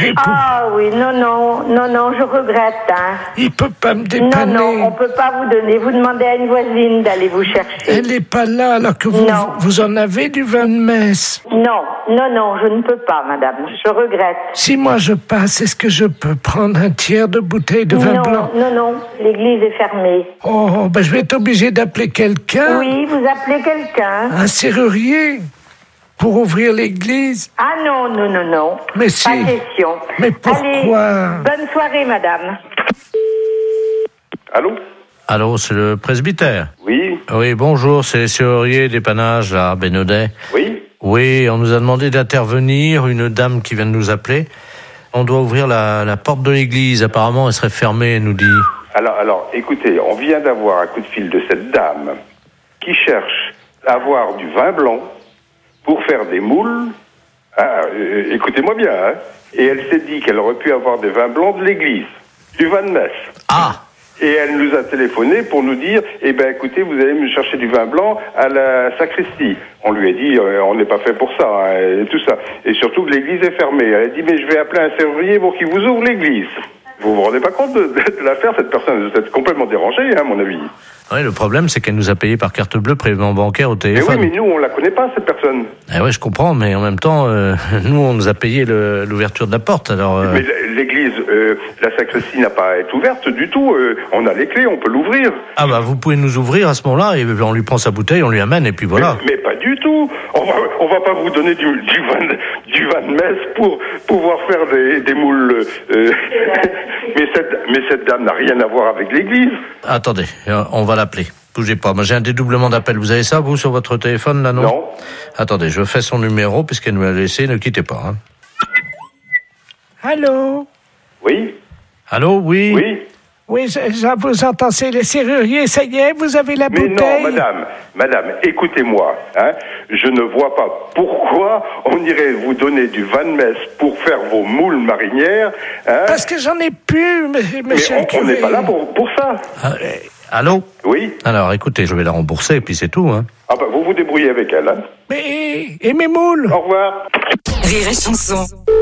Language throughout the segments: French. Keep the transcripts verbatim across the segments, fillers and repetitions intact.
débouché pour... Ah oui, non, non, non, non, je regrette. Hein. Il peut pas me dépanner. Non, non, on peut pas vous donner. Vous demandez à une voisine d'aller vous chercher. Elle est pas là, alors que vous, non. vous en avez du vin de messe. Non, non, non, je ne peux pas, madame. Je regrette. Si moi je passe, est-ce que je peux prendre un tiers de bouteille de vin non, blanc? Non, non, l'église est fermée. Oh, ben je vais être obligé d'appeler quelqu'un. Oui, vous appelez quelqu'un. Un serrurier pour ouvrir l'église. Ah non, non, non, non. Mais si. Pas question. Mais pourquoi? Allez, bonne soirée, madame. Allô? Allô, c'est le presbytère? Oui. Oui, bonjour, c'est le serrurier dépannage à Bénodet. Oui. Oui, on nous a demandé d'intervenir, une dame qui vient de nous appeler. On doit ouvrir la, la porte de l'église, apparemment elle serait fermée, elle nous dit. Alors, alors, écoutez, on vient d'avoir un coup de fil de cette dame qui cherche à avoir du vin blanc pour faire des moules. Ah, euh, écoutez-moi bien, hein. Et elle s'est dit qu'elle aurait pu avoir des vins blancs de l'église, du vin de messe. Ah! Et elle nous a téléphoné pour nous dire, eh ben écoutez, vous allez me chercher du vin blanc à la sacristie. On lui a dit, euh, on n'est pas fait pour ça, hein, et tout ça. Et surtout que l'église est fermée. Elle a dit, mais je vais appeler un serrurier pour qu'il vous ouvre l'église. Vous vous rendez pas compte de, de l'affaire, cette personne? Vous êtes complètement dérangé, hein, à mon avis. Oui, le problème, c'est qu'elle nous a payé par carte bleue, prélèvement bancaire au téléphone. Mais oui, mais nous, on la connaît pas, cette personne. Eh ouais, je comprends, mais en même temps, euh, nous, on nous a payé le, l'ouverture de la porte, alors... Euh... Mais l'église, euh, la sacristie n'a pas à être ouverte du tout. Euh, on a les clés, on peut l'ouvrir. Ah bah, vous pouvez nous ouvrir à ce moment-là, et on lui prend sa bouteille, on lui amène, et puis voilà. Mais, mais pas du tout. On va, on va pas vous donner du, du, vin, de, du vin de messe pour pouvoir faire des, des moules... Euh, mais, cette, mais cette dame n'a rien à voir avec l'église. Attendez, on va l'appeler. Bougez pas, moi j'ai un dédoublement d'appel. Vous avez ça, vous, sur votre téléphone, là, non? Non. Attendez, je fais son numéro, puisqu'elle nous l'a laissé, ne quittez pas. Hein. Allô? Oui? Allô, oui? Oui? Oui, je, je vous entends, c'est le serrurier, ça y est, vous avez la Mais bouteille? non, madame, madame, écoutez-moi, hein, je ne vois pas pourquoi on irait vous donner du vin de messe pour faire vos moules marinières, hein. Parce que j'en ai plus, monsieur Mais le on curé. n'est pas là pour, pour ça. Ah, euh, allô? Oui? Alors, écoutez, je vais la rembourser, et puis c'est tout, hein. Ah bah, vous vous débrouillez avec elle, hein. Mais, et mes moules? Au revoir. Rire et chanson.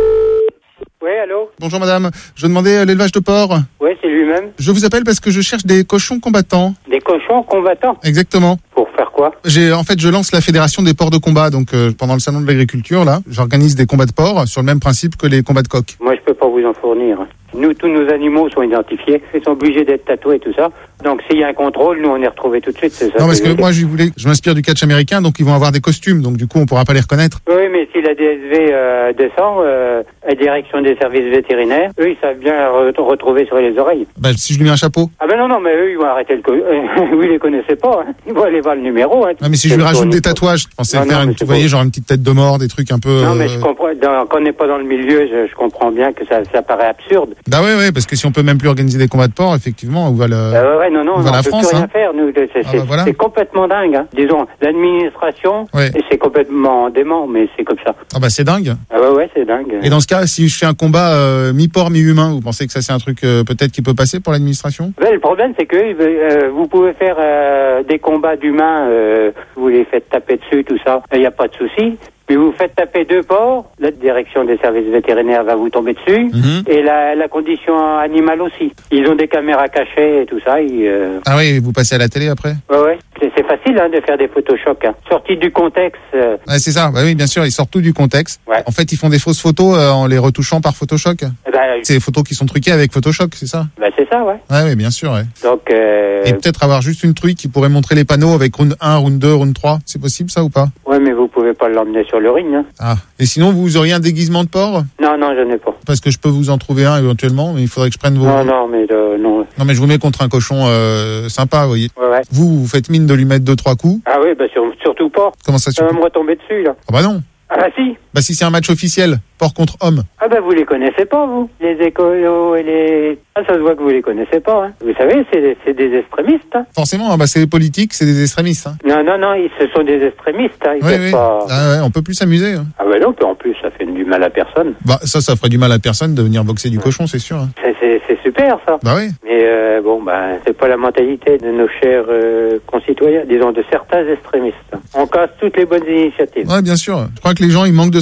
Oui, allô? Bonjour madame, je demandais l'élevage de porc. Oui, c'est lui-même. Je vous appelle parce que je cherche des cochons combattants. Des cochons combattants? Exactement. Pour faire quoi? J'ai, en fait, je lance la fédération des porcs de combat, donc euh, pendant le salon de l'agriculture, là, j'organise des combats de porcs sur le même principe que les combats de coqs. Moi, je peux pas vous en fournir. Nous, tous nos animaux sont identifiés, ils sont obligés d'être tatoués et tout ça. Donc, s'il y a un contrôle, nous, on est retrouvés tout de suite, c'est ça? Non, parce que moi, je voulais, je m'inspire du catch américain, donc ils vont avoir des costumes, donc du coup, on pourra pas les reconnaître. Oui, mais si la D S V euh, descend, euh, la direction des services vétérinaires, eux, ils savent bien re- retrouver sur les oreilles. Bah, si je lui mets un chapeau. Ah ben non, non, mais eux, ils vont arrêter le... Co- vous les connaissez pas, hein. Ils vont aller voir le numéro, hein. Ah, mais si je lui rajoute des tatouages, je pensais Non, faire non, une, mais vous c'est voyez, bon. genre une petite tête de mort, des trucs un peu... Non, euh, mais je comprends, dans, quand on n'est pas dans le milieu, je, je comprends bien que ça, ça paraît absurde. Bah ouais, ouais, parce que si on peut même plus organiser des combats de porcs, effectivement, on va le... Euh, ouais, non, non, on on va à ne la peut France, plus rien hein. faire, nous. C'est, Ah, c'est, bah, voilà. c'est complètement dingue, hein. Disons, l'administration, Ouais. et c'est complètement dément, mais c'est comme ça. Ah bah c'est dingue. Ah ouais, ouais, c'est dingue. Et dans ce cas, si je fais un combat euh, mi-porc, mi-humain, vous pensez que ça c'est un truc euh, peut-être qui peut passer pour l'administration? Ouais, le problème, c'est que euh, vous pouvez faire euh, des combats d'humains, euh, vous les faites taper dessus, tout ça, il n'y a pas de souci. Mais vous faites taper deux porcs, la direction des services vétérinaires va vous tomber dessus, Mhm. et la, la condition animale aussi. Ils ont des caméras cachées et tout ça. Ils, euh... Ah oui, vous passez à la télé après? Ouais, ouais. C'est, c'est facile hein, de faire des photoshocks. Hein. Sortis du contexte. Euh... Ouais, c'est ça. Bah oui, bien sûr, ils sortent tout du contexte. Ouais. En fait, ils font des fausses photos euh, en les retouchant par Photoshop. eh ben, C'est des photos qui sont truquées avec Photoshop, c'est ça? ben, c'est ça, ouais. Ouais, ouais, bien sûr, ouais. Donc, euh... Et peut-être avoir juste une truc qui pourrait montrer les panneaux avec round un, round deux, round trois. C'est possible ça ou pas? ouais, mais vous pouvez pas l'emmener sur le ring. Hein. Ah. Et sinon, vous auriez un déguisement de porc? Non, non, je n'ai pas. Parce que je peux vous en trouver un éventuellement, mais il faudrait que je prenne vos... Non, non, mais euh, non. Non, mais je vous mets contre un cochon euh, sympa, vous voyez. Ouais, ouais. Vous, vous faites mine de lui mettre deux, trois coups. Ah oui, bah sur, surtout pas. Comment ça se Ça va fait? me retomber dessus, là. Ah bah non. Ah bah si. Bah si c'est un match officiel, porc contre homme. Ah bah vous les connaissez pas, vous. Les écolos et les... Ah, ça se voit que vous les connaissez pas, hein. Vous savez, c'est, c'est des extrémistes, hein. Forcément, hein, bah c'est les politiques, c'est des extrémistes. Hein. Non, non, non, ils, ce sont des extrémistes, hein. Ils Oui, peuvent oui. pas... Ah ouais, on peut plus s'amuser. Hein. Ah bah non, puis en plus, ça fait du mal à personne. Bah ça, ça ferait du mal à personne de venir boxer du cochon, c'est sûr. Hein. C'est, c'est, c'est super, ça. Bah oui. Mais euh, bon, bah, c'est pas la mentalité de nos chers euh, concitoyens, disons de certains extrémistes. On casse toutes les bonnes initiatives. Ouais, bien sûr. Je crois que les gens, ils manquent de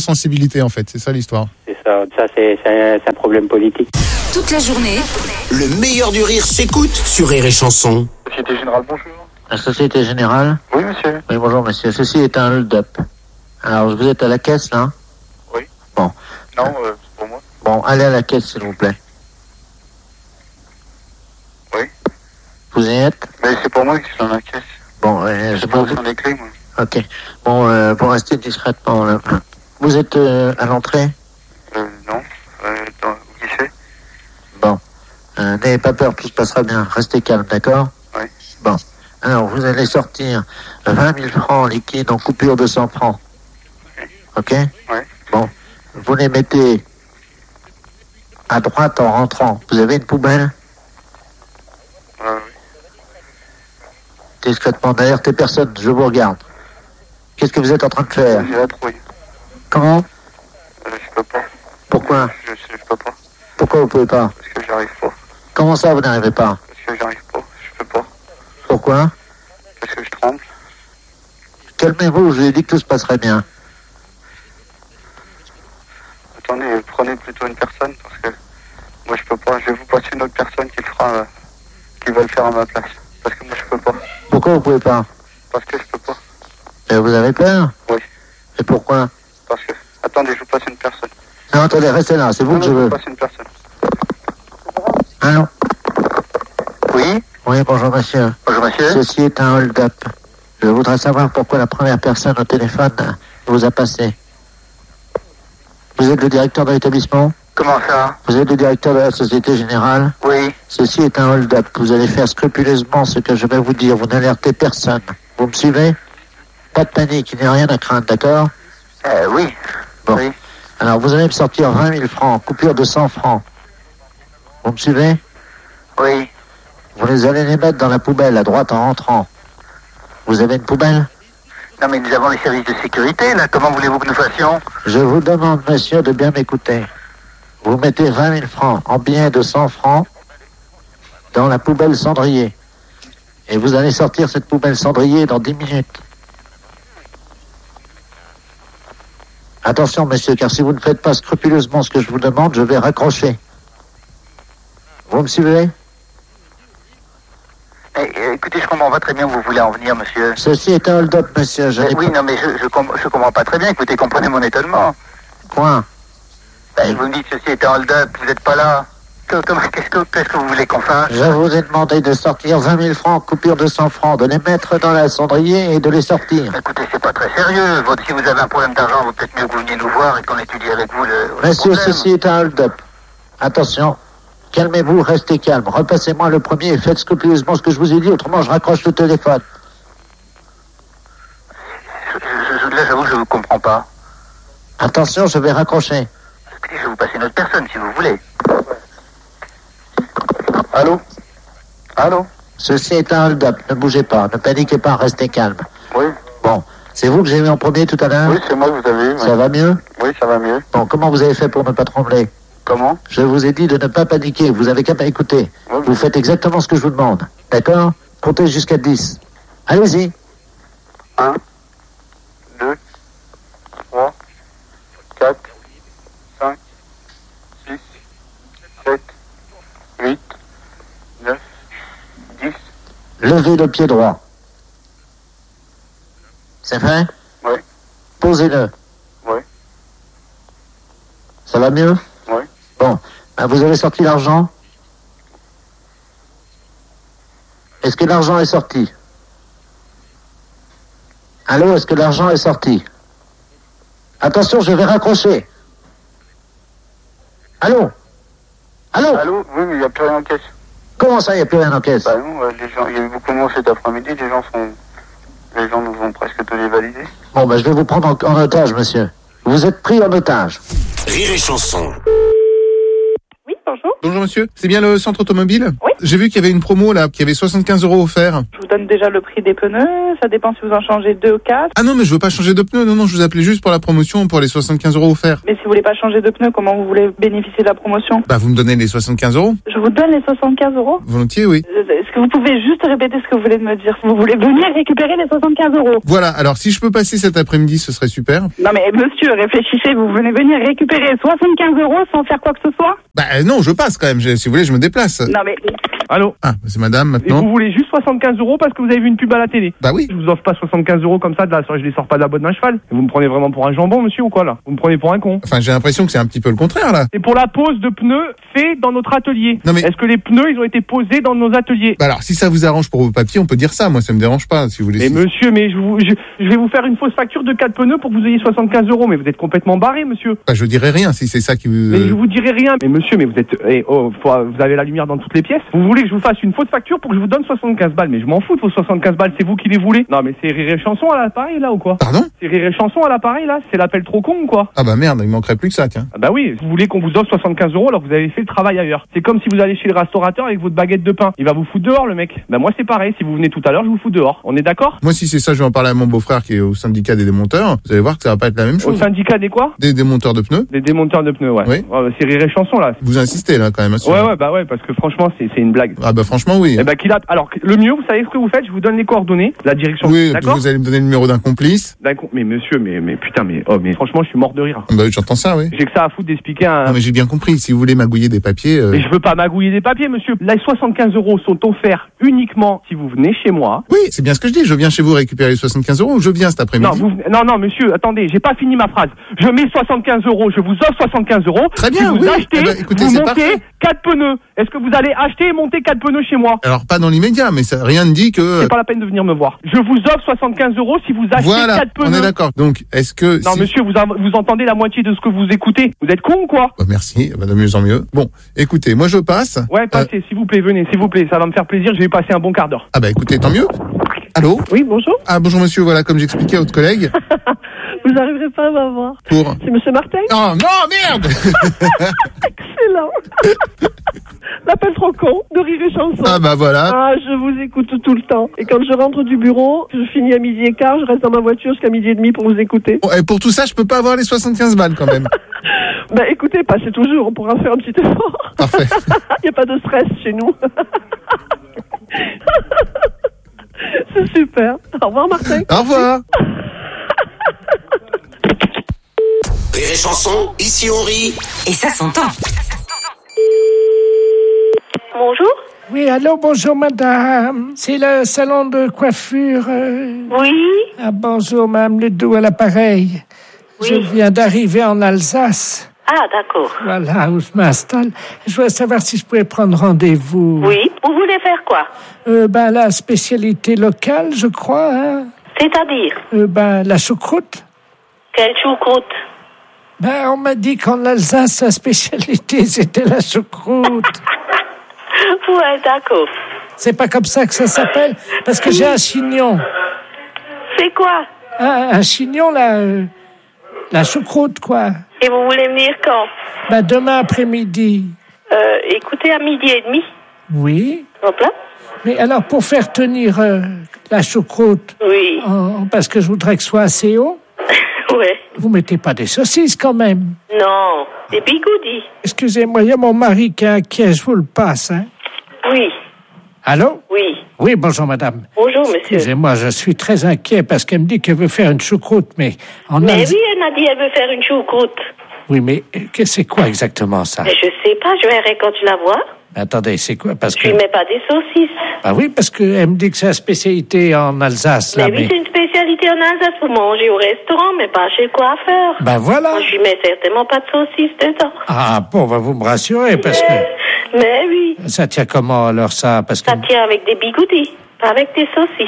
sensibilité en fait, c'est ça l'histoire. C'est ça, ça c'est, c'est, un, c'est un problème politique. Toute la journée, le meilleur du rire s'écoute sur Rire et Chanson. Société Générale, bonjour. La Société Générale ? Oui, monsieur. Oui, bonjour, monsieur. Ceci est un hold-up. Alors, vous êtes à la caisse, là ? Oui. Bon. Non, euh, c'est pour moi. Bon, allez à la caisse, s'il vous plaît. Oui. Vous y êtes ? Mais c'est pour moi qui suis dans la caisse. Bon, euh, je peux vous les clés, moi. Ok. Bon, euh, pour rester discrètement, là. Vous êtes euh, à l'entrée ? Euh, non. Euh, dans le guichet. Bon. Euh, n'ayez pas peur, tout se passera bien. Restez calme, d'accord ? Oui. Bon. Alors, vous allez sortir vingt mille francs liquides en coupure de cent francs. Ok ? Oui. Bon. Vous les mettez à droite en rentrant. Vous avez une poubelle ? Euh, oui. Discrètement. D'ailleurs, t'es personne, je vous regarde. Qu'est-ce que vous êtes en train de faire ? J'ai la trouille. Comment ? Euh, je peux pas. Pourquoi ? Je, je, je peux pas. Pourquoi vous pouvez pas ? Parce que j'arrive pas. Comment ça, vous n'arrivez pas ? Parce que j'arrive pas. Je peux pas. Pourquoi ? Parce que je tremble. Calmez-vous, je vous ai dit que tout se passerait bien. Attendez, prenez plutôt une personne parce que moi je peux pas. Je vais vous passer une autre personne qui le fera, euh, qui va le faire à ma place. Parce que moi je peux pas. Pourquoi vous pouvez pas ? Parce que je peux pas. Et vous avez peur ? Oui. Et pourquoi ? Parce que. Attendez, je vous passe une personne. Non, attendez, restez là, c'est vous non, que non, je veux. Je vous passe une personne. Allô ? Oui. Oui, bonjour monsieur. Bonjour monsieur. Ceci est un hold-up. Je voudrais savoir pourquoi la première personne au téléphone vous a passé. Vous êtes le directeur de l'établissement ? Comment ça ? Vous êtes le directeur de la Société Générale ? Oui. Ceci est un hold-up. Vous allez faire scrupuleusement ce que je vais vous dire. Vous n'alertez personne. Vous me suivez ? Pas de panique, il n'y a rien à craindre, d'accord ? Euh, oui. Bon. Oui. Alors, vous allez me sortir vingt mille francs, coupure de cent francs. Vous me suivez ? Oui. Vous les allez les mettre dans la poubelle, à droite en rentrant. Vous avez une poubelle ? Non mais nous avons les services de sécurité, là. Comment voulez-vous que nous fassions ? Je vous demande, monsieur, de bien m'écouter. Vous mettez vingt mille francs en billets de cent francs dans la poubelle cendrier. Et vous allez sortir cette poubelle cendrier dans dix minutes. Attention, monsieur, car si vous ne faites pas scrupuleusement ce que je vous demande, je vais raccrocher. Vous me suivez ? Eh, écoutez, je comprends pas très bien où vous voulez en venir, monsieur. Ceci est un hold-up, monsieur. Je Eh, oui, non, mais je, je, com- je comprends pas très bien. Écoutez, comprenez mon étonnement. Point. Ben, vous me dites ceci est un hold-up, vous n'êtes pas là. Que- comment- Qu'est-ce que, qu'est-ce que vous voulez qu'on fasse ? Je vous ai demandé de sortir vingt mille francs en coupure de cent francs, de les mettre dans la cendrier et de les sortir. Écoutez, c'est pas très sérieux. Votre- si vous avez un problème d'argent, il vaut peut-être mieux que vous veniez nous voir et qu'on étudie avec vous le, le Monsieur, problème. ceci est un hold-up. Attention. Calmez-vous, restez calme. Repassez-moi le premier et faites scrupuleusement ce que je vous ai dit, autrement je raccroche le téléphone. Je, je, je, là, j'avoue, je vous comprends pas. Attention, je vais raccrocher. Écoutez, je vais vous passer une autre personne, si vous voulez. Allô ? Allô ? Ceci est un hold-up. Ne bougez pas, ne paniquez pas, restez calme. Oui. Bon, c'est vous que j'ai vu en premier tout à l'heure ? Oui, c'est moi que vous avez eu. Ça oui. va mieux ? Oui, ça va mieux. Bon, comment vous avez fait pour ne pas trembler ? Comment ? Je vous ai dit de ne pas paniquer, vous avez qu'à écouter. Oui. Vous faites exactement ce que je vous demande. D'accord ? Comptez jusqu'à dix. Allez-y. un, deux, trois, quatre, cinq, six, sept, huit, neuf, dix. Levez le pied droit. C'est fait ? Oui. Posez-le. Oui. Ça va mieux ? Oui. Bon, ben vous avez sorti l'argent ? Est-ce que l'argent est sorti ? Allô, est-ce que l'argent est sorti ? Attention, je vais raccrocher. Allô ? Allô ? Allô ? Oui, mais il n'y a plus rien en caisse. Comment ça, il n'y a plus rien en caisse ? Bah non, euh, les gens, il y a eu beaucoup de monde cet après-midi, les gens sont... Les gens nous ont presque tous les validés. Bon, ben je vais vous prendre en, en otage, monsieur. Vous êtes pris en otage. Rire et Chanson. Oui, bonjour. Bonjour monsieur, c'est bien le centre automobile ? Oui. J'ai vu qu'il y avait une promo là, qu'il y avait soixante-quinze euros offerts. Je vous donne déjà le prix des pneus, ça dépend si vous en changez deux ou quatre. Ah non, mais je veux pas changer de pneus, non, non, je vous appelais juste pour la promotion, pour les soixante-quinze euros offerts. Mais si vous voulez pas changer de pneus, comment vous voulez bénéficier de la promotion? Bah, vous me donnez les soixante-quinze euros. Je vous donne les soixante-quinze euros? Volontiers, oui. Est-ce que vous pouvez juste répéter ce que vous voulez me dire? Vous voulez venir récupérer les soixante-quinze euros? Voilà, alors si je peux passer cet après-midi, ce serait super. Non mais monsieur, réfléchissez, vous venez venir récupérer soixante-quinze euros sans faire quoi que ce soit? Bah non, je passe quand même, je, si vous voulez, je me déplace. Non mais... Allô? Ah, c'est madame Et maintenant. vous voulez juste soixante-quinze euros parce que vous avez vu une pub à la télé? Bah oui. Je vous offre pas soixante-quinze euros comme ça, de la, je les sors pas de la botte d'un cheval. Et vous me prenez vraiment pour un jambon, monsieur, ou quoi là? Vous me prenez pour un con? Enfin, j'ai l'impression que c'est un petit peu le contraire là. C'est pour la pose de pneus fait dans notre atelier. Non mais... Est-ce que les pneus, ils ont été posés dans nos ateliers? Bah alors, si ça vous arrange pour vos papiers, on peut dire ça. Moi, ça me dérange pas, si vous voulez. Mais si... monsieur, mais je, vous, je, je vais vous faire une fausse facture de quatre pneus pour que vous ayez soixante-quinze euros. Mais vous êtes complètement barré, monsieur. Bah, je dirais rien si c'est ça qui vous... Mais je vous dirai rien. Mais monsieur, mais vous êtes, eh, oh, faut, vous avez la lumière dans toutes les pièces. Vous voulez que je vous fasse une fausse facture pour que je vous donne soixante-quinze balles? Mais je m'en fous de vos soixante-quinze balles, c'est vous qui les voulez. Non, mais c'est Rire et Chanson à l'appareil là ou quoi? Pardon? C'est Rire et Chanson à l'appareil là? C'est l'appel trop con ou quoi? Ah bah merde, il manquerait plus que ça, tiens. Ah bah oui, vous voulez qu'on vous offre soixante-quinze euros alors que vous avez fait le travail ailleurs. C'est comme si vous allez chez le restaurateur avec votre baguette de pain. Il va vous foutre dehors le mec. Bah moi c'est pareil, si vous venez tout à l'heure, je vous fous dehors. On est d'accord? Moi si c'est ça, je vais en parler à mon beau-frère qui est au syndicat des démonteurs. Vous allez voir que ça va pas être la même chose. Au syndicat des quoi? Des démonteurs de pneus. Des démonteurs de pneus, ouais. Oui. Ouais, c'est Rire et Chanson là. Vous insistez là quand même. Ouais ouais bah ouais parce que franchement c'est c'est une blague. Ah bah franchement oui. Eh bah qu'il a... Alors le mieux, vous savez ce que vous faites? Je vous donne les coordonnées, la direction. Oui, d'accord? vous allez me donner le numéro d'un complice. D'accord. Mais monsieur, mais mais putain, mais oh mais franchement, je suis mort de rire. Ah bah oui, j'entends ça, oui. J'ai que ça à foutre d'expliquer un. Non mais j'ai bien compris. Si vous voulez magouiller des papiers. Euh... Mais je veux pas magouiller des papiers, monsieur. Les soixante-quinze euros sont offerts uniquement si vous venez chez moi. Oui, c'est bien ce que je dis. Je viens chez vous récupérer les soixante-quinze euros ou je viens cet après-midi. Non, vous... non, non, monsieur, attendez, j'ai pas fini ma phrase. Je mets soixante-quinze euros, je vous offre soixante-quinze euros. Très bien, si vous oui. achetez, eh ben, écoutez, vous c'est montez parfait. quatre pneus. Est-ce que vous allez acheter et monter quatre pneus chez moi? Alors pas dans l'immédiat, mais ça, rien ne dit que. C'est pas la peine de venir me voir. Je vous offre soixante-quinze euros si vous achetez voilà, quatre pneus. on est d'accord. Donc, est-ce que... Non, si... monsieur, vous, a... vous entendez la moitié de ce que vous écoutez. Vous êtes con ou quoi? Bah, merci, bah, de mieux en mieux. Bon, écoutez, moi je passe. Ouais, passez, euh... s'il vous plaît, venez, s'il vous plaît. Ça va me faire plaisir, je vais passer un bon quart d'heure. Ah bah écoutez, tant mieux. Allô? Oui, bonjour. Ah bonjour monsieur, voilà, comme j'expliquais à votre collègue. Vous n'arriverez pas à m'avoir. Pour... C'est monsieur Martin? Oh non, merde. Excellent. L'appel trop con de Rire et Chanson. Ah bah voilà. Ah, je vous écoute tout le temps. Et quand je rentre du bureau, je finis à midi et quart, je reste dans ma voiture jusqu'à midi et demi pour vous écouter. Bon, et pour tout ça, je peux pas avoir les soixante-quinze balles quand même. Bah écoutez, passez toujours, on pourra faire un petit effort. Parfait. Il n'y a pas de stress chez nous. C'est super. Au revoir Martin. Au revoir. Rire et Chanson, ici on rit. Et ça s'entend. Bonjour. Oui, allô, bonjour madame. C'est le salon de coiffure. Euh... Oui. Ah, bonjour madame Ledoux à l'appareil. Oui. Je viens d'arriver en Alsace. Ah, d'accord. Voilà où je m'installe. Je voulais savoir si je pouvais prendre rendez-vous. Oui. Vous voulez faire quoi? Euh, ben, la spécialité locale, je crois, hein. C'est-à-dire? Euh, ben, la choucroute. Quelle choucroute? Ben, on m'a dit qu'en Alsace, sa spécialité, c'était la choucroute. Ouais, d'accord. C'est pas comme ça que ça s'appelle? Parce que j'ai un chignon. C'est quoi? Un, un chignon, là, euh, la choucroute, quoi. Et vous voulez venir quand? Ben, demain après-midi. Euh, écoutez, à midi et demi. Oui. Hop là. Mais alors, pour faire tenir euh, la choucroute, oui. En, parce que je voudrais que ce soit assez haut, ouais. Vous mettez pas des saucisses quand même? Non, des bigoudis. Excusez-moi, il y a mon mari qui est inquiet, je vous le passe, hein? Oui. Allô? Oui. Oui, bonjour madame. Bonjour monsieur. Excusez-moi, je suis très inquiet parce qu'elle me dit qu'elle veut faire une choucroute, mais... En mais Alsace... oui, elle m'a dit qu'elle veut faire une choucroute. Oui, mais que c'est quoi exactement ça? Mais je sais pas, je verrai quand tu la vois. Attendez, c'est quoi? Parce je que... lui mets pas des saucisses. Ah oui, parce qu'elle me dit que c'est la spécialité en Alsace. Mais là, oui, mais... c'est une spécialité en Alsace pour manger au restaurant, mais pas chez le coiffeur. Ben voilà. Moi, je lui mets certainement pas de saucisses dedans. Ah bon, va vous me rassurer, parce que... Mais oui. Ça tient comment alors ça? Parce que... Ça tient avec des bigoudis, pas avec des saucisses.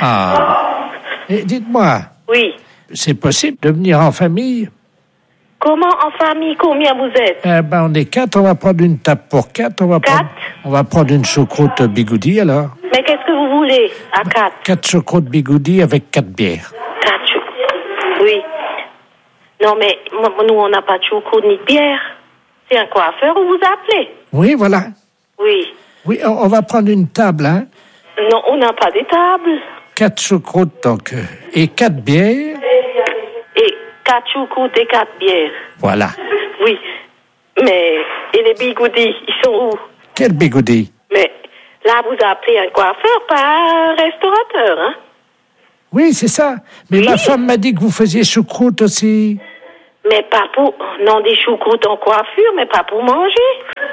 Ah. Et dites-moi. Oui. C'est possible de venir en famille? Comment en famille? Combien vous êtes? Eh ben, on est quatre, on va prendre une table pour quatre. On va quatre? Prendre, on va prendre une choucroute bigoudi, alors. Mais qu'est-ce que vous voulez à quatre? Quatre choucroutes bigoudi avec quatre bières. Quatre choucroutes? Oui. Non, mais nous, on n'a pas de choucroute ni de bière. C'est un coiffeur où vous appelez? Oui, voilà. Oui. Oui, on, on va prendre une table, hein. Non, on n'a pas des tables. Quatre choucroutes, donc. euh, Et quatre bières. Et quatre choucroutes et quatre bières. Voilà. Oui. Mais, et les bigoudis, ils sont où? Quel bigoudi. Mais, là, vous appelez un coiffeur, pas un restaurateur, hein? Oui, c'est ça. Mais ma femme m'a dit que vous faisiez choucroute aussi. Mais pas pour... Non, des choucroutes en coiffure, mais pas pour manger.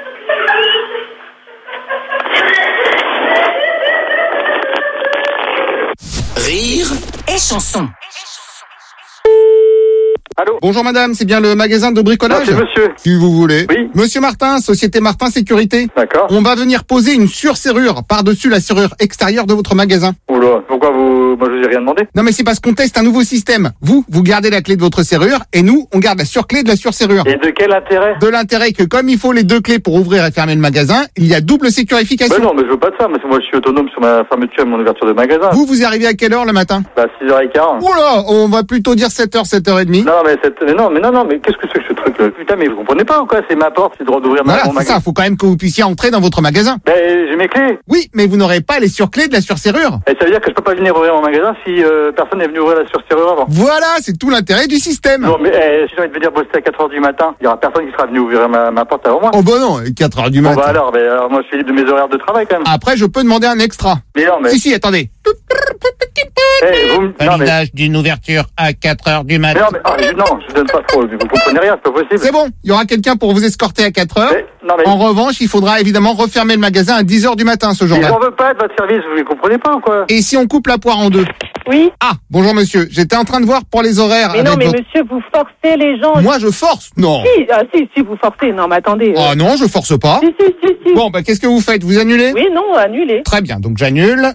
Rire et chanson. Allô. Bonjour madame, c'est bien le magasin de bricolage? Non, c'est monsieur. Si vous voulez. Oui. Monsieur Martin, Société Martin Sécurité. D'accord. On va venir poser une surserrure par-dessus la serrure extérieure de votre magasin. Oula, pourquoi vous... Moi, je vous ai rien demandé. Non mais c'est parce qu'on teste un nouveau système. Vous, vous gardez la clé de votre serrure et nous, on garde la surclé de la surserrure. Et de quel intérêt? De l'intérêt que comme il faut les deux clés pour ouvrir et fermer le magasin, il y a double sécurification. Ben non, mais je veux pas de ça, parce que moi, je suis autonome sur ma fermeture et mon ouverture de magasin. Vous, vous arrivez à quelle heure le matin? Bah, six heures quinze. Oula, on va plutôt dire sept heures, sept heures trente. Non, mais, cette... mais non, mais non, non, mais qu'est-ce que c'est que ce truc là? Putain, mais vous comprenez pas ou quoi? C'est ma porte, c'est le droit d'ouvrir ma, Voilà, mon c'est magasin. ça, faut quand même que vous puissiez entrer dans votre magasin. Ben, j'ai mes clés. Oui, mais vous n'aurez pas les surclés de la surserrure. Et ça veut dire que je peux pas venir ouvrir mon magasin si euh, personne n'est venu ouvrir la surserrure avant. Voilà, c'est tout l'intérêt du système. Non, mais eh, si j'ai envie de venir bosser à quatre heures du matin, il y aura personne qui sera venu ouvrir ma, ma porte avant moi. Oh bah non, quatre heures du Bon, matin. bah alors, ben, alors, moi, je suis libre de mes horaires de travail quand même. Après, je peux demander un extra. Mais non, mais... Si, si, attendez. Eh, vous me- non, mais... Validage d'une ouverture à quatre heures du Mais matin. non, mais, ah, je- non, je vous donne pas trop, vous comprenez rien, c'est pas possible. C'est bon, il y aura quelqu'un pour vous escorter à quatre heures. Mais- non, mais... En revanche, il faudra évidemment refermer le magasin à dix heures du matin ce Mais jour-là. j'en veux pas de votre service, vous les comprenez pas ou quoi? Et si on coupe la poire en deux? Oui. Ah, bonjour monsieur, j'étais en train de voir pour les horaires. Mais non, avec mais votre- monsieur, vous forcez les gens. Moi, je force? Non. Si, ah, si, si, vous forcez. Non, mais attendez. euh, Oh non, je force pas. Si, si, si, si. Bon, bah qu'est-ce que vous faites? Vous annulez? Oui, non, annulé. Très bien, donc j'annule.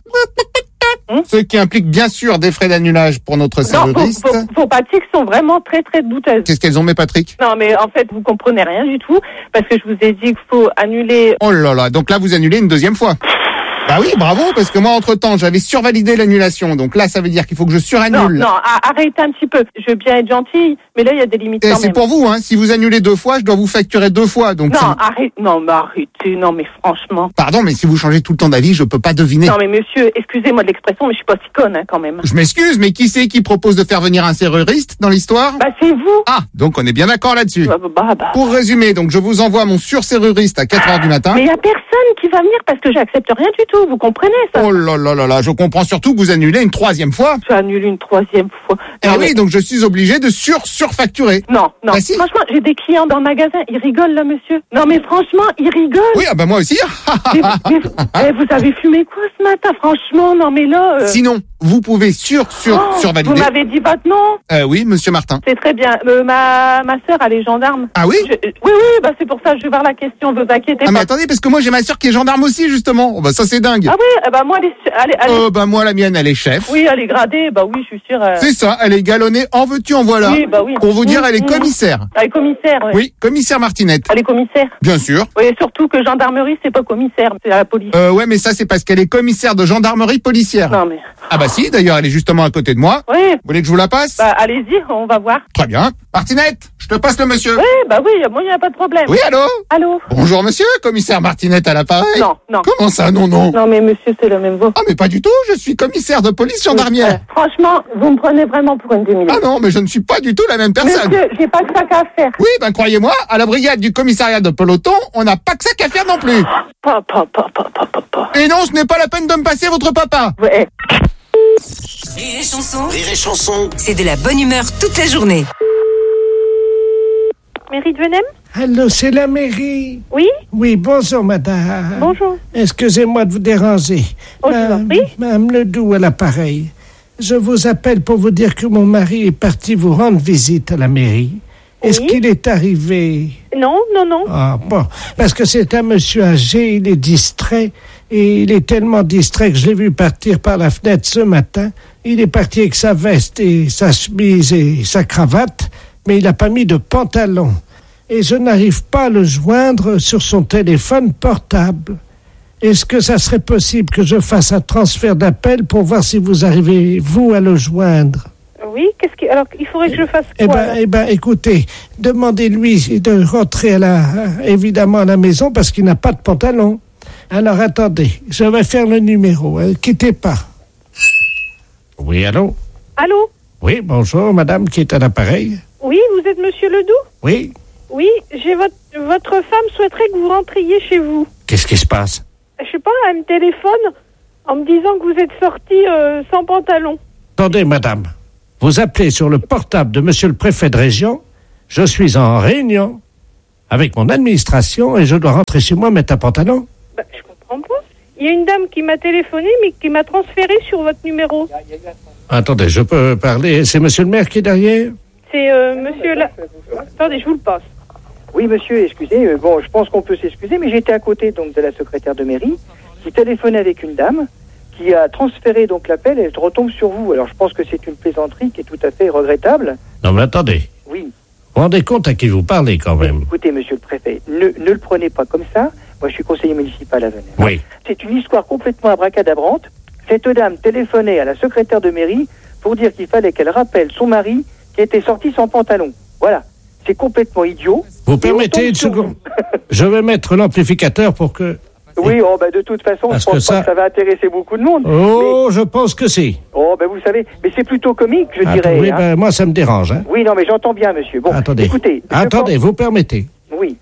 Hum Ce qui implique bien sûr des frais d'annulage pour notre Non, serveuriste. vos, vos, vos pratiques sont vraiment très, très douteuses. Qu'est-ce qu'elles ont, mes Patrick? Non, mais en fait, vous comprenez rien du tout, parce que je vous ai dit qu'il faut annuler. Oh là là, donc là vous annulez une deuxième fois. Bah oui, bravo, parce que moi entre-temps j'avais survalidé l'annulation, donc là ça veut dire qu'il faut que je Non, surannule. non, a- arrêtez un petit peu. Je veux bien être gentille, mais là, il y a des limites Et quand c'est même. pour vous, hein. Si vous annulez deux fois, je dois vous facturer deux fois. Donc Non, c'est- arrête, non, mais arrêtez, non, mais franchement. Pardon, mais si vous changez tout le temps d'avis, je peux pas deviner. Non, mais monsieur, excusez-moi de l'expression, mais je suis pas si conne, hein, quand même. Je m'excuse, mais qui c'est qui propose de faire venir un serruriste dans l'histoire? Bah, c'est vous. Ah, donc on est bien d'accord là-dessus. Bah, bah, bah. Pour résumer, donc je vous envoie mon surserruriste à quatre heures du matin. Mais il y a personne qui va venir parce que j'accepte rien du tout, vous comprenez ça? Oh là là là là, je comprends surtout que vous annulez une troisième fois. Je annule une troisième fois. Eh Non, oui, mais- donc je suis obligé de sur-surfacturer. Non, non. Bah si. Franchement, j'ai des clients dans le magasin, ils rigolent là, monsieur. Non, mais franchement, ils rigolent. Oui, ah bah moi aussi. Mais- mais- eh, vous avez fumé quoi ce matin? Franchement, non, mais là. euh, Sinon, vous pouvez sur-sur oh, survalider. Vous m'avez dit votre nom? Euh, oui, monsieur Martin. C'est très bien. Euh, ma ma sœur, elle est gendarme. Ah oui? Je- Oui, oui, bah c'est pour ça que je vais voir la question. Vous inquiétez Ah mais pas. attendez, parce que moi j'ai ma sœur qui est gendarme aussi justement. Oh bah ça c'est dingue. Ah oui, eh bah moi, elle est, elle est- elle est- Oh bah moi la mienne elle est chef. oui, elle est gradée. Bah oui, je suis sûre. euh, C'est ça, elle est galonnée en veux-tu en voilà. Oui, bah oui. Pour vous dire, Mmh, elle est mmh. commissaire. Elle est commissaire. Ouais. Oui, commissaire Martinette. Elle est commissaire. Bien sûr. Oui, et surtout que gendarmerie, c'est pas commissaire, c'est la police. Euh, ouais, mais ça c'est parce qu'elle est commissaire de gendarmerie policière. Non mais. Ah bah si, d'ailleurs elle est justement à côté de moi. Oui. Vous voulez que je vous la passe? Bah allez-y, on va voir. Très bien. Martinette, je te passe le monsieur. Oui, bah oui, moi il n'y a pas de problème. Oui, allô? Allô? Bonjour monsieur, commissaire Martinette à l'appareil. Non, non. Comment ça, non, non? Non mais monsieur, c'est la même voix. Ah mais pas du tout, je suis commissaire de police gendarmière. Euh, franchement, vous me prenez vraiment pour une demi. Ah non, mais je ne suis pas du tout la même personne. Monsieur, j'ai pas que ça qu'à faire. Oui, ben croyez-moi, à la brigade du commissariat de peloton, on n'a pas que ça qu'à faire non plus. Pa, pa, pa, pa, pa, pa, pa. Et non, ce n'est pas la peine de me passer votre papa. Ouais. Rire et chanson, Rire et chanson. c'est de la bonne humeur toute la journée. Mairie de Venem? Allô, c'est la mairie. Oui? Oui, bonjour madame. Bonjour. Excusez-moi de vous déranger. Oh, je vous en Madame- prie. Madame Ledoux à l'appareil. Je vous appelle pour vous dire que mon mari est parti vous rendre visite à la mairie. Est-ce Oui. qu'il est arrivé? Non, non, non. Ah bon, parce que c'est un monsieur âgé, il est distrait, et il est tellement distrait que je l'ai vu partir par la fenêtre ce matin. Il est parti avec sa veste et sa chemise et sa cravate, mais il n'a pas mis de pantalon. Et je n'arrive pas à le joindre sur son téléphone portable. Est-ce que ça serait possible que je fasse un transfert d'appel pour voir si vous arrivez, vous, à le joindre? Oui, qu'est-ce qui... Alors, il faudrait que je fasse Eh quoi ben, alors eh ben, écoutez, demandez-lui de rentrer à la, évidemment à la maison parce qu'il n'a pas de pantalon. Alors, attendez, je vais faire le numéro. Ne quittez pas. Oui, allô? Allô? Oui, bonjour, madame qui est à l'appareil. Oui, vous êtes Monsieur Ledoux? Oui. Oui, j'ai votre, votre femme souhaiterait que vous rentriez chez vous. Qu'est-ce qui se passe? Je sais pas, elle me téléphone en me disant que vous êtes sorti euh, sans pantalon. Attendez, madame. Vous appelez sur le portable de monsieur le préfet de région. Je suis en réunion avec mon administration et je dois rentrer chez moi mettre un pantalon. Bah, je comprends pas. Il y a une dame qui m'a téléphoné, mais qui m'a transféré sur votre numéro. Attendez, je peux parler. C'est monsieur le maire qui est derrière? C'est euh, monsieur la... Attendez, je vous le passe. Oui, monsieur, excusez. Euh, bon, je pense qu'on peut s'excuser, mais j'étais à côté donc de la secrétaire de mairie qui téléphonait avec une dame qui a transféré donc l'appel et elle retombe sur vous. Alors, je pense que c'est une plaisanterie qui est tout à fait regrettable. Non, mais attendez. Oui. Vous vous rendez compte à qui vous parlez quand même? Écoutez, monsieur le préfet, ne, ne le prenez pas comme ça. Moi, je suis conseiller municipal à Venelle. Oui. C'est une histoire complètement abracadabrante. Cette dame téléphonait à la secrétaire de mairie pour dire qu'il fallait qu'elle rappelle son mari qui était sorti sans pantalon. Voilà. C'est complètement idiot. Vous permettez une seconde? Je vais mettre l'amplificateur pour que... Oui, oh, bah, de toute façon, Parce je pense que ça... pas que ça va intéresser beaucoup de monde. Oh, mais... je pense que si. Oh, ben bah, vous savez, mais c'est plutôt comique, je ah, dirais. Oui, hein. ben, moi, ça me dérange. Hein. Oui, non, mais j'entends bien, monsieur. Bon, attendez. Écoutez. Attendez, pense... vous permettez? Oui.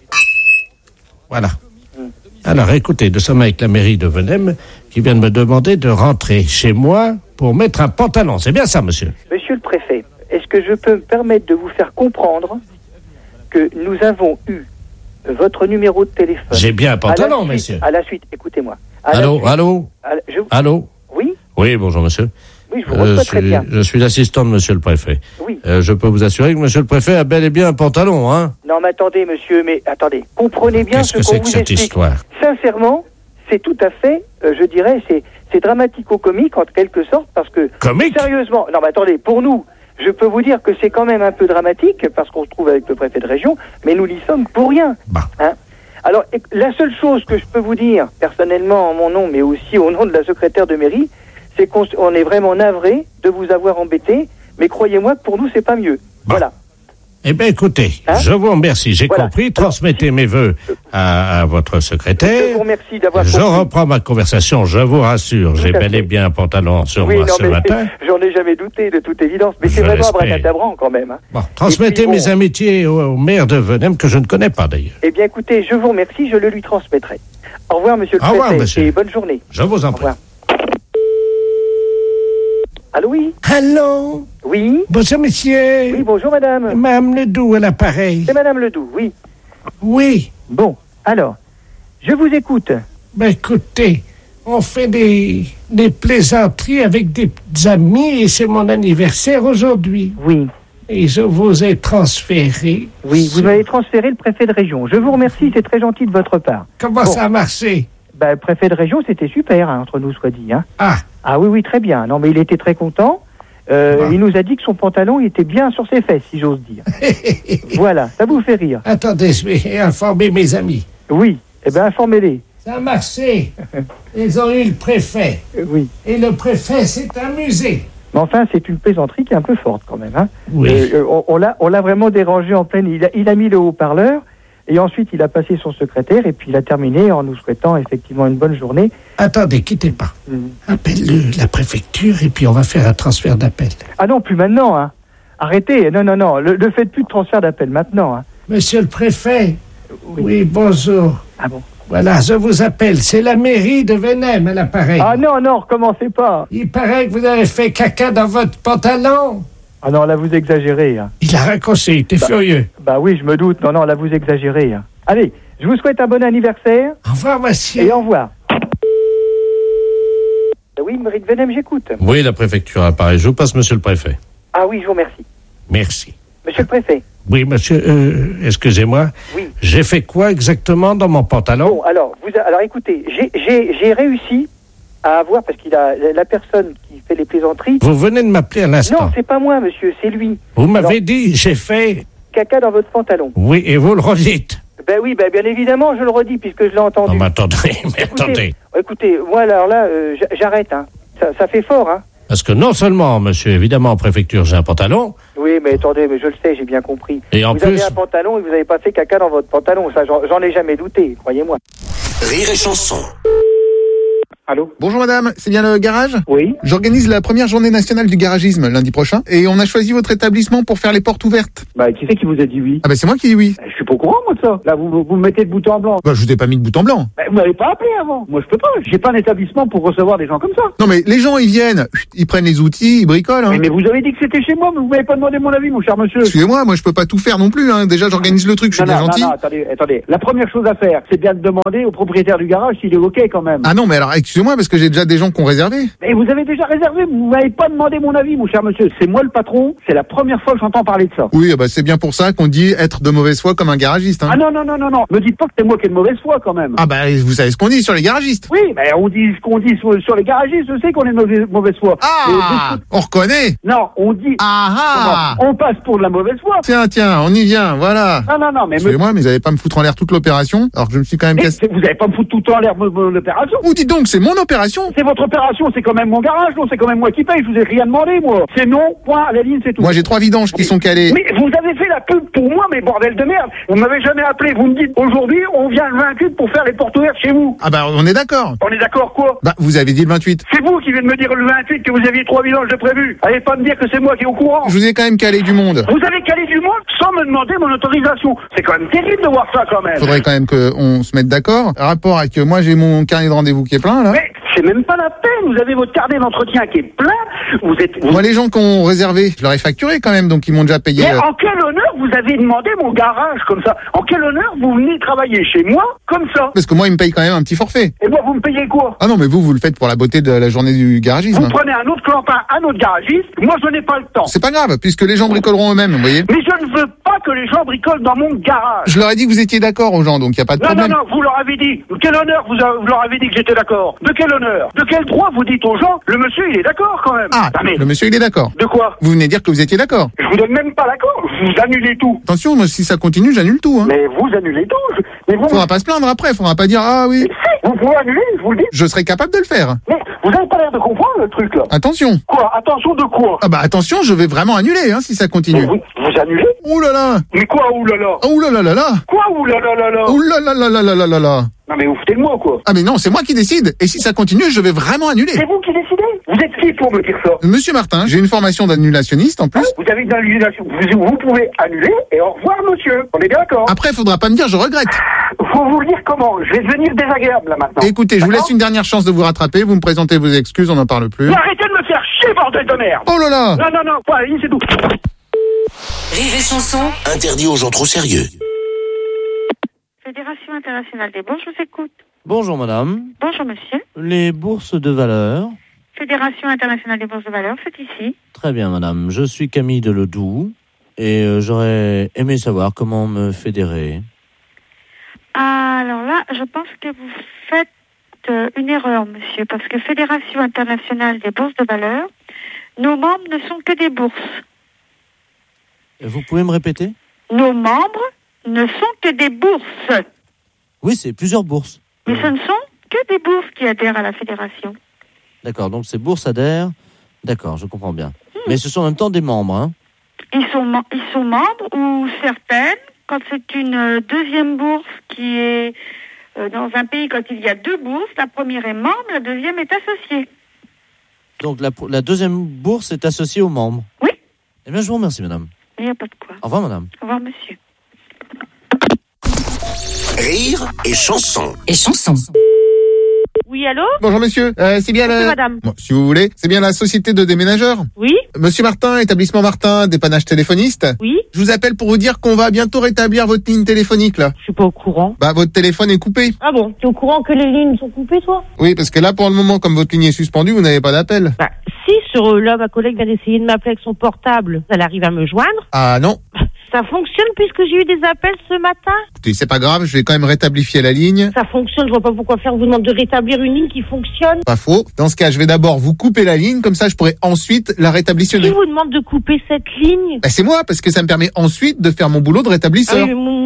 Voilà. Hum. Alors, écoutez, nous sommes avec la mairie de Venem qui vient de me demander de rentrer chez moi pour mettre un pantalon. C'est bien ça, monsieur? Monsieur le préfet, est-ce que je peux me permettre de vous faire comprendre que nous avons eu votre numéro de téléphone? J'ai bien un pantalon, suite, monsieur. À la suite, écoutez-moi. Allô, suite, allô à la, je... Allô Oui. Oui, bonjour, monsieur. Oui, je vous reçois euh, très suis, bien. Je suis l'assistant de monsieur le préfet. Oui. Euh, je peux vous assurer que monsieur le préfet a bel et bien un pantalon, hein? Non, mais attendez, monsieur, mais attendez. Comprenez bien Qu'est-ce ce que qu'on c'est vous que cette explique. histoire? Sincèrement, c'est tout à fait, euh, je dirais, c'est, c'est dramatico-comique en quelque sorte, parce que... Comique? Sérieusement, non, mais attendez, pour nous, je peux vous dire que c'est quand même un peu dramatique, parce qu'on se trouve avec le préfet de région, mais nous n'y sommes pour rien. Bah. Hein? Alors, la seule chose que je peux vous dire, personnellement, en mon nom, mais aussi au nom de la secrétaire de mairie, c'est qu'on on est vraiment navré de vous avoir embêté, mais croyez-moi que pour nous, c'est pas mieux. Bah. Voilà. Eh bien, écoutez, hein? je vous remercie. J'ai voilà. compris. Transmettez Alors, mes voeux à, à votre secrétaire. Je vous remercie d'avoir Je compris. reprends ma conversation, je vous rassure. Tout J'ai bel et bien un pantalon sur oui, moi non, ce mais matin. J'en ai jamais douté, de toute évidence. Mais je c'est vraiment l'espère. abracadabrant quand même. Hein. Bon, transmettez puis, mes bon, amitiés au, au maire de Venem, que je ne connais pas d'ailleurs. Eh bien, écoutez, je vous remercie, je le lui transmettrai. Au revoir, monsieur le au préfet, revoir, monsieur. Et bonne journée. Je vous en prie. Au revoir. Allô, oui? Allô? Oui? Bonjour, monsieur. Oui, bonjour, madame. Madame Ledoux à l'appareil. C'est madame Ledoux, oui. Oui. Bon, alors, je vous écoute. Ben, écoutez, on fait des, des plaisanteries avec des amis et c'est mon anniversaire aujourd'hui. Oui. Et je vous ai transféré. Oui, sur... vous m'avez transféré le préfet de région. Je vous remercie, c'est très gentil de votre part. Comment bon. ça a marché? Ben, le préfet de région, c'était super, hein, entre nous, soit dit. Hein. Ah. Ah oui, oui, très bien. Non, mais il était très content. Euh, bah. Il nous a dit que son pantalon il était bien sur ses fesses, si j'ose dire. Voilà, ça vous fait rire. Attendez, je vais informer mes amis. Oui, eh bien, informez-les. Ça a marché. Ils ont eu le préfet. Euh, oui. Et le préfet s'est amusé. Mais enfin, c'est une plaisanterie qui est un peu forte quand même. Hein. Oui. Euh, on, on, l'a, on l'a vraiment dérangé en pleine... Il a, il a mis le haut-parleur. Et ensuite, il a passé son secrétaire et puis il a terminé en nous souhaitant effectivement une bonne journée. Attendez, quittez pas. Mmh. Appelle-le, la préfecture, et puis on va faire un transfert d'appel. Ah non, plus maintenant, hein. Arrêtez, non, non, non, ne, ne faites plus de transfert d'appel maintenant. Hein. Monsieur le préfet, oui. oui, bonjour. Ah bon? Voilà, je vous appelle, c'est la mairie de Venem à l'appareil. Ah non, non, recommencez pas. Il paraît que vous avez fait caca dans votre pantalon. Ah non, là, vous exagérez. Hein. Il a raccroché, il était bah, furieux. Bah oui, je me doute. Non, non, là, vous exagérez. Hein. Allez, je vous souhaite un bon anniversaire. Au revoir, monsieur. Et au revoir. Oui, mairie de Venem, j'écoute. Oui, la préfecture apparaît. Je vous passe monsieur le préfet. Ah oui, je vous remercie. Merci. Monsieur le préfet. Oui, monsieur, euh, excusez-moi. Oui. J'ai fait quoi exactement dans mon pantalon? Bon, alors, vous, alors écoutez, j'ai, j'ai, j'ai réussi à avoir, parce qu'il a la personne qui fait les plaisanteries... Vous venez de m'appeler à l'instant. Non, c'est pas moi, monsieur, c'est lui. Vous m'avez alors, dit, j'ai fait... Caca dans votre pantalon. Oui, et vous le redites. Ben oui, ben bien évidemment, je le redis, puisque je l'ai entendu. Non, mais attendez, mais écoutez, attendez. Écoutez, moi, alors là, euh, j'arrête, hein. Ça, ça fait fort, hein. Parce que non seulement, monsieur, évidemment, en préfecture, j'ai un pantalon... Oui, mais attendez, mais je le sais, j'ai bien compris. Et en vous plus... avez un pantalon et vous n'avez pas fait caca dans votre pantalon. Ça, j'en, j'en ai jamais douté, croyez-moi. Rire et Chanson. Allô ? Bonjour madame, c'est bien le garage ? Oui. J'organise la première journée nationale du garagisme lundi prochain et on a choisi votre établissement pour faire les portes ouvertes. Bah qui c'est qui vous a dit oui ? Ah bah c'est moi qui dis oui. Je suis pas au courant moi de ça. Là vous, vous, vous me mettez le bouton en blanc. Bah je vous ai pas mis de bouton blanc. Bah, vous m'avez pas appelé avant. Moi je peux pas. J'ai pas un établissement pour recevoir des gens comme ça. Non mais les gens ils viennent, ils prennent les outils, ils bricolent. Hein. Mais, mais vous avez dit que c'était chez moi, mais vous m'avez pas demandé mon avis mon cher monsieur. Excusez-moi, moi je peux pas tout faire non plus. Hein. Déjà j'organise le truc, je suis non, bien non, gentil. Non, non, attendez, attendez. La première chose à faire, c'est bien de demander au propriétaire du garage s'il est ok quand même. Ah non mais alors excusez-moi parce que j'ai déjà des gens qui ont réservé. Mais vous avez déjà réservé, vous m'avez pas demandé mon avis, mon cher monsieur. C'est moi le patron, c'est la première fois que j'entends parler de ça. Oui, bah c'est bien pour ça qu'on dit être de mauvaise foi comme un garagiste. Hein. Ah non, non, non, non, non. Me dites pas que c'est moi qui ai de mauvaise foi quand même. Ah bah vous savez ce qu'on dit sur les garagistes. Oui, mais on dit ce qu'on dit sur, sur les garagistes, je sais qu'on est de mauvaise, mauvaise foi. Ah, Et, on reconnaît. Non, on dit... Ah ah. On passe pour de la mauvaise foi. Tiens, tiens, on y vient, voilà. Non, non, non, mais... Excusez-moi, mais vous allez pas me foutre en l'air toute l'opération, alors que je me suis quand même cassé... Vous allez pas me foutre tout en l'air l'opération. Ou dis donc, c'est mon opération. C'est votre opération, c'est quand même mon garage, non, c'est quand même moi qui paye, je vous ai rien demandé, moi. C'est non, point, à la ligne, c'est tout. Moi, j'ai trois vidanges qui mais, sont calés. Mais vous avez fait la pub pour moi, mais bordel de merde. Vous m'avez jamais appelé, vous me dites, aujourd'hui, on vient le vingt-huit pour faire les portes ouvertes chez vous. Ah bah, on est d'accord. On est d'accord, quoi? Bah, vous avez dit le vingt-huit. C'est vous qui venez de me dire le vingt-huit que vous aviez trois vidanges de prévu. Allez pas me dire que c'est moi qui est au courant. Je vous ai quand même calé du monde. Vous avez calé du monde sans me demander mon autorisation. C'est quand même terrible de voir ça, quand même. Faudrait quand même qu'on se mette d'accord. Rapport avec, moi, j'ai mon carnet de rendez-vous qui est plein, là. Mais c'est même pas la peine. Vous avez votre carnet d'entretien qui est plein. Vous êtes... Vous... Moi, les gens qui ont réservé, je leur ai facturé quand même, donc ils m'ont déjà payé. Mais euh... en quel honneur vous avez demandé mon garage comme ça? En quel honneur vous venez travailler chez moi comme ça? Parce que moi, ils me payent quand même un petit forfait. Et moi, vous me payez quoi? Ah non, mais vous, vous le faites pour la beauté de la journée du garagisme. Vous prenez un autre clampin, un autre garagiste. Moi, je n'ai pas le temps. C'est pas grave, puisque les gens bricoleront eux-mêmes, vous voyez. Mais je ne veux pas que les gens bricolent dans mon garage. Je leur ai dit que vous étiez d'accord aux gens, donc il n'y a pas de non, problème. Non, non, vous leur avez dit. De quel honneur vous, a, vous leur avez dit que j'étais d'accord? De quel honneur? De quel droit vous dites aux gens, le monsieur, il est d'accord quand même? Ah, mais... le monsieur, il est d'accord. De quoi? Vous venez dire que vous étiez d'accord. Je vous donne même pas l'accord. Vous annulez tout. Attention, moi, si ça continue, j'annule tout. Hein. Mais vous annulez tout. Je... Mais vous... Faudra pas se plaindre après, faudra pas dire, ah oui. Mais si, vous pouvez annuler, je vous le dis. Je serai capable de le faire. Mais vous avez pas l'air de comprendre le truc là. Attention. Quoi? Attention de quoi? Ah bah attention, je vais vraiment annuler, hein, si ça continue. Vous, vous annulez? Ouh là là. Mais quoi, ouh là là? Ouh là là là là. Quoi, ouh là là là là? Ouh là là là là là là là là. Non mais vous foutez de moi quoi. Ah mais non, c'est moi qui décide. Et si ça continue, je vais vraiment annuler. C'est vous qui décidez? Vous êtes qui pour me dire ça? Monsieur Martin, j'ai une formation d'annulationniste en plus. Ah, vous avez une annulation. Vous, vous pouvez annuler et au revoir monsieur. On est bien d'accord? Après, faudra pas me dire je regrette. Faut vous le dire comment? Je vais devenir désagréable là maintenant. Écoutez, je vous laisse une dernière chance de vous rattraper. Vous me présentez vos excuses, on n'en parle plus. Mais arrêtez de me faire chier, bordel de merde! Oh là là! Non, non, non, voilà, c'est tout. Rire et Chanson. Interdit aux gens trop sérieux. Fédération internationale des bourses, je vous écoute. Bonjour madame. Bonjour monsieur. Les bourses de valeur. Fédération internationale des bourses de valeur, c'est ici. Très bien madame, je suis Camille Deledoux et euh, j'aurais aimé savoir comment me fédérer. Alors là, je pense que vous faites euh, une erreur monsieur, parce que Fédération internationale des bourses de valeur, nos membres ne sont que des bourses. Vous pouvez me répéter? Nos membres ne sont que des bourses. Oui, c'est plusieurs bourses. Mais ce ne sont que des bourses qui adhèrent à la fédération. D'accord, donc ces bourses adhèrent. D'accord, je comprends bien. Hmm. Mais ce sont en même temps des membres, hein? Ils sont, ils sont membres ou certaines, quand c'est une deuxième bourse qui est euh, dans un pays, quand il y a deux bourses, la première est membre, la deuxième est associée. Donc la, la deuxième bourse est associée aux membres? Oui. Eh bien, je vous remercie, madame. Il n'y a pas de quoi. Au revoir, madame. Au revoir, monsieur. Rire et chanson. Et chanson. Oui, allô? Bonjour monsieur, euh, c'est bien la... madame. Bon, si vous voulez, c'est bien la société de déménageurs? Oui. Monsieur Martin, établissement Martin, dépannage téléphoniste? Oui. Je vous appelle pour vous dire qu'on va bientôt rétablir votre ligne téléphonique, là. Je suis pas au courant. Bah, votre téléphone est coupé. Ah bon? T'es au courant que les lignes sont coupées, toi? Oui, parce que là, pour le moment, comme votre ligne est suspendue, vous n'avez pas d'appel. Bah, si, sur là, ma collègue vient d'essayer de m'appeler avec son portable. Elle arrive à me joindre. Ah non. Ça fonctionne puisque j'ai eu des appels ce matin? Écoutez, c'est pas grave, je vais quand même rétablifier la ligne. Ça fonctionne, je vois pas pourquoi faire. On vous demande de rétablir une ligne qui fonctionne. Pas faux. Dans ce cas, je vais d'abord vous couper la ligne, comme ça je pourrai ensuite la rétablissionner. Qui vous demande de couper cette ligne? Bah, c'est moi, parce que ça me permet ensuite de faire mon boulot de rétablisseur. Ah oui, mon,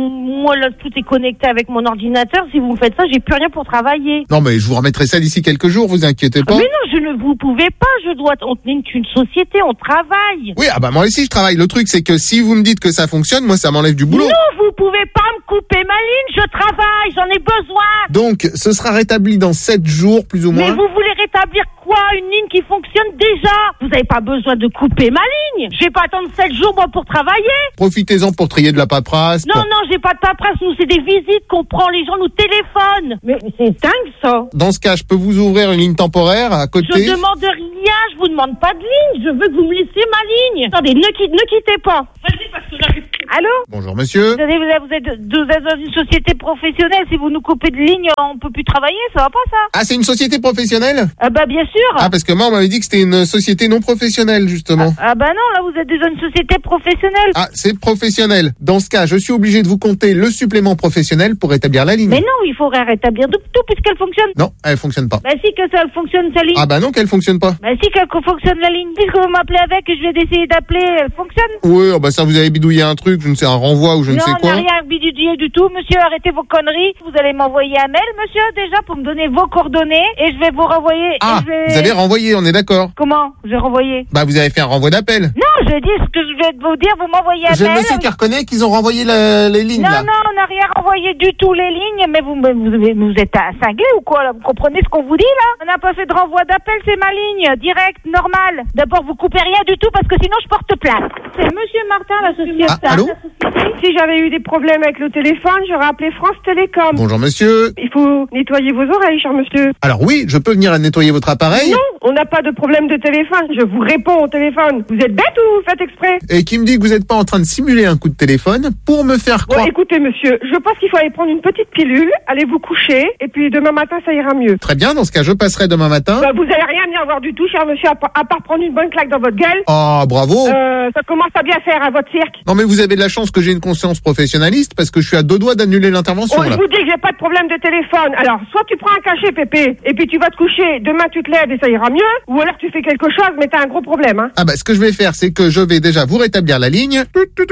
moi, là, tout est connecté avec mon ordinateur. Si vous me faites ça, j'ai plus rien pour travailler. Non, mais je vous remettrai ça d'ici quelques jours, vous inquiétez pas. Mais non, je ne vous pouvez pas. Je dois. On est une société, on travaille. Oui, ah bah moi aussi je travaille. Le truc, c'est que si vous me dites que ça fonctionne, moi ça m'enlève du boulot. Non, vous pouvez pas me couper ma ligne. Je travaille, j'en ai besoin. Donc, ce sera rétabli dans sept jours, plus ou moins. Mais vous voulez rétablir quoi? Une ligne qui fonctionne déjà? Vous n'avez pas besoin de couper ma ligne. Je vais pas attendre sept jours, moi, pour travailler. Profitez-en pour trier de la paperasse. Non, non, j'ai pas de paperasse. Nous, c'est des visites qu'on prend. Les gens nous téléphonent. Mais c'est dingue, ça. Dans ce cas, je peux vous ouvrir une ligne temporaire à côté. Je demande rien. Je vous demande pas de ligne. Je veux que vous me laissiez ma ligne. Attendez, ne, quitte, ne quittez pas. Vas-y, parce que j'arrive. Allô? Bonjour, monsieur. Vous êtes, vous, êtes, vous êtes dans une société professionnelle. Si vous nous coupez de ligne, on peut plus travailler. Ça va pas, ça? Ah, c'est une société professionnelle? Ah bah, bien sûr. Ah, parce que moi, on m'avait dit que c'était une société non professionnelle, justement. Ah, ah bah non, là, vous êtes déjà une société professionnelle. Ah, c'est professionnel. Dans ce cas, je suis obligé de vous compter le supplément professionnel pour rétablir la ligne. Mais non, il faudrait rétablir tout, tout puisqu'elle fonctionne. Non, elle fonctionne pas. Bah si que ça fonctionne, sa ligne. Ah bah non, qu'elle fonctionne pas. Bah si qu'elle fonctionne la ligne. Puisque vous m'appelez avec et je vais essayer d'appeler, elle fonctionne. Oui, oh bah ça, vous avez bidouillé un truc, je ne sais, un renvoi ou je ne sais quoi. Non, on n'a rien bidouillé du tout. Monsieur, arrêtez vos conneries. Vous allez m'envoyer un mail, monsieur, déjà, pour me donner vos coordonnées et je vais vous renvoyer. Ah, et je vais... vous avez renvoyé, on est d'accord. Comment? J'ai renvoyé. Bah vous avez fait un renvoi d'appel. Non, je dis ce que je vais vous dire, vous m'envoyez un J'ai mail. le monsieur qui reconnaît qu'ils ont renvoyé la, les lignes, non, là. Non, non, on n'a rien renvoyé du tout, les lignes, mais vous, vous, vous, vous êtes un cinglé ou quoi, là? Vous comprenez ce qu'on vous dit, là? On n'a pas fait de renvoi d'appel, c'est ma ligne, direct, normal. D'abord, vous coupez rien du tout, parce que sinon, je porte plainte. C'est monsieur Martin, la société. Ah, allô? Si j'avais eu des problèmes avec le téléphone, j'aurais appelé France Télécom. Bonjour, monsieur. Il faut nettoyer vos oreilles, cher monsieur. Alors oui, je peux venir nettoyer votre appareil? Non, on n'a pas de problème de téléphone. Je vous réponds au téléphone. Vous êtes bête ou vous faites exprès? Et qui me dit que vous n'êtes pas en train de simuler un coup de téléphone pour me faire croire... Bon, écoutez, monsieur, je pense qu'il faut aller prendre une petite pilule, aller vous coucher, et puis demain matin, ça ira mieux. Très bien, dans ce cas, je passerai demain matin. Bah, vous allez rien bien voir du tout, cher monsieur, à, part, à part prendre une bonne claque dans votre gueule. Oh, bravo. Euh, ça commence à bien faire à votre cirque. Non, mais vous avez de la chance que j'ai une conscience professionnaliste, parce que je suis à deux doigts d'annuler l'intervention, Oh, je là. vous dis que j'ai pas de problème de téléphone. Alors, soit tu prends un cachet, Pépé, et puis tu vas te coucher, demain tu te lèves et ça ira mieux, ou alors tu fais quelque chose, mais t'as un gros problème, hein. Ah bah, ce que je vais faire, c'est que je vais déjà vous rétablir la ligne.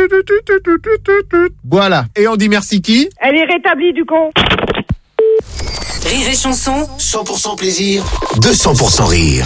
Voilà. Et on dit merci qui? Elle est rétablie, du con. Rire et chanson. cent pour cent plaisir, deux cents pour cent rire.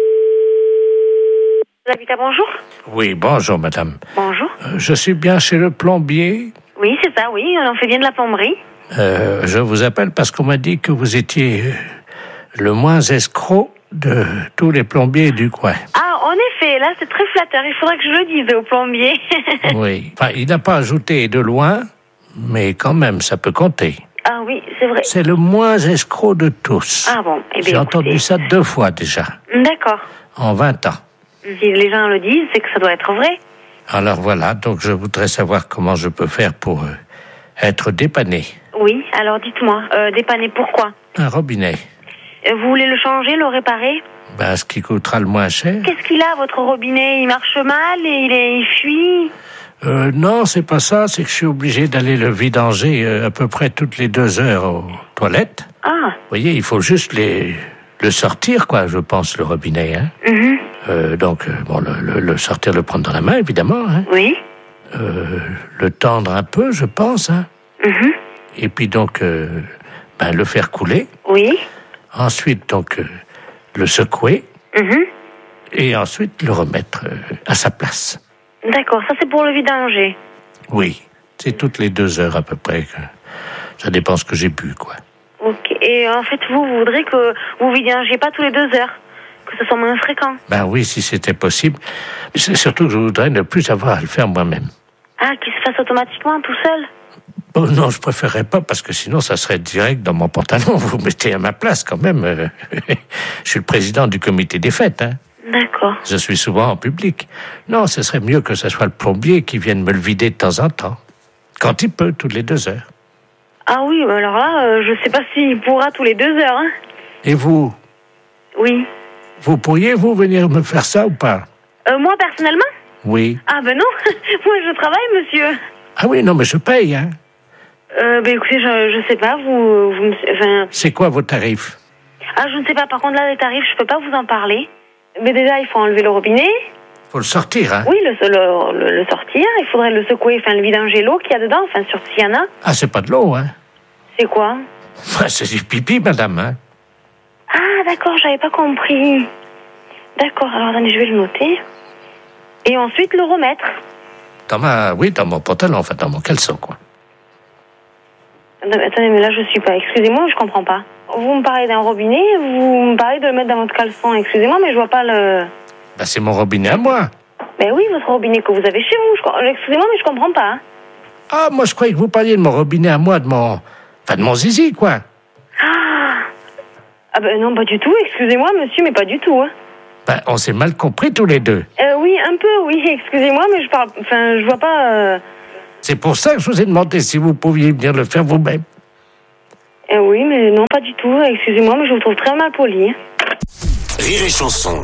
Habitat, bonjour. Oui, bonjour madame. Bonjour. Euh, je suis bien chez le plombier. Oui, c'est ça, oui, on fait bien de la plomberie. Euh, je vous appelle parce qu'on m'a dit que vous étiez euh, le moins escroc de tous les plombiers du coin. Ah, en effet, là, c'est très flatteur. Il faudrait que je le dise au plombier. Oui. Enfin, il n'a pas ajouté de loin, mais quand même, ça peut compter. Ah oui, c'est vrai. C'est le moins escroc de tous. Ah bon, eh bien, J'ai entendu écoutez. ça deux fois déjà, D'accord. en vingt ans. Si les gens le disent, c'est que ça doit être vrai. Alors voilà, donc je voudrais savoir comment je peux faire pour euh, être dépanné. Oui, alors dites-moi, euh, dépanner pourquoi? Un robinet, Euh, Vous voulez le changer, le réparer? ben, ce qui coûtera le moins cher. Qu'est-ce qu'il a, votre robinet? Il marche mal et il, est, il fuit? Euh, non, c'est pas ça, c'est que je suis obligé d'aller le vidanger euh, à peu près toutes les deux heures aux toilettes. Ah. Vous voyez, il faut juste les, le sortir, quoi, je pense, le robinet. Hein. Mhm. Euh, donc, euh, bon, le, le, le sortir, le prendre dans la main, évidemment. Hein. Oui. Euh, le tendre un peu, je pense. Hein. Mhm. Et puis donc, euh, ben, le faire couler. Oui. Ensuite, donc, euh, le secouer. Mhm. Et ensuite, le remettre euh, à sa place. D'accord, ça c'est pour le vidanger. Oui, c'est toutes les deux heures à peu près. Que ça dépend ce que j'ai bu, quoi. Ok. Et en fait, vous, vous voudrez que vous vidangez pas tous les deux heures, que ce soit moins fréquent. Ben oui, si c'était possible. Mais c'est surtout que je voudrais ne plus avoir à le faire moi-même. Ah, qu'il se fasse automatiquement tout seul. Oh non, je préférerais pas parce que sinon ça serait direct dans mon pantalon. Vous mettez à ma place quand même. Euh, je suis le président du comité des fêtes, hein. D'accord. Je suis souvent en public. Non, ce serait mieux que ce soit le plombier qui vienne me le vider de temps en temps. Quand il peut, toutes les deux heures. Ah oui, alors là, euh, je sais pas s'il pourra tous les deux heures. Hein. Et vous? Oui. Vous pourriez, vous, venir me faire ça ou pas? Euh, moi, personnellement? Oui. Ah ben non, moi je travaille, monsieur. Ah oui, non, mais je paye, hein. Euh, ben écoutez, je, je sais pas, vous... vous me- enfin... C'est quoi vos tarifs? Ah, je ne sais pas, par contre là, les tarifs, je peux pas vous en parler. Mais déjà, il faut enlever le robinet. Faut le sortir, hein? Oui, le, le, le, le sortir. Il faudrait le secouer, enfin le vidanger l'eau qu'il y a dedans, enfin sur s'il y en a. Ah, c'est pas de l'eau, hein? C'est quoi? C'est du pipi, madame, hein? Ah, d'accord, j'avais pas compris. D'accord, alors attendez, je vais le noter. Et ensuite le remettre. Dans ma... Oui, dans mon pantalon, enfin dans mon caleçon, quoi. Attendez, mais là je suis pas... Excusez-moi, je comprends pas. Vous me parlez d'un robinet, vous me parlez de le mettre dans votre caleçon. Excusez-moi, mais je vois pas le... Ben, c'est mon robinet à moi. Ben oui, votre robinet que vous avez chez vous. Je... Excusez-moi, mais je comprends pas. Hein. Ah, moi je croyais que vous parliez de mon robinet à moi, de mon... Enfin, de mon zizi, quoi. Ah, ah ben non, pas du tout. Excusez-moi, monsieur, mais pas du tout, hein. Ben, on s'est mal compris tous les deux. Euh, oui, un peu, oui. Excusez-moi, mais je parle... Enfin, je vois pas... Euh... C'est pour ça que je vous ai demandé si vous pouviez venir le faire vous-même. Euh, oui, mais non, pas du tout. Excusez-moi, mais je vous trouve très mal poli. Rire et chanson.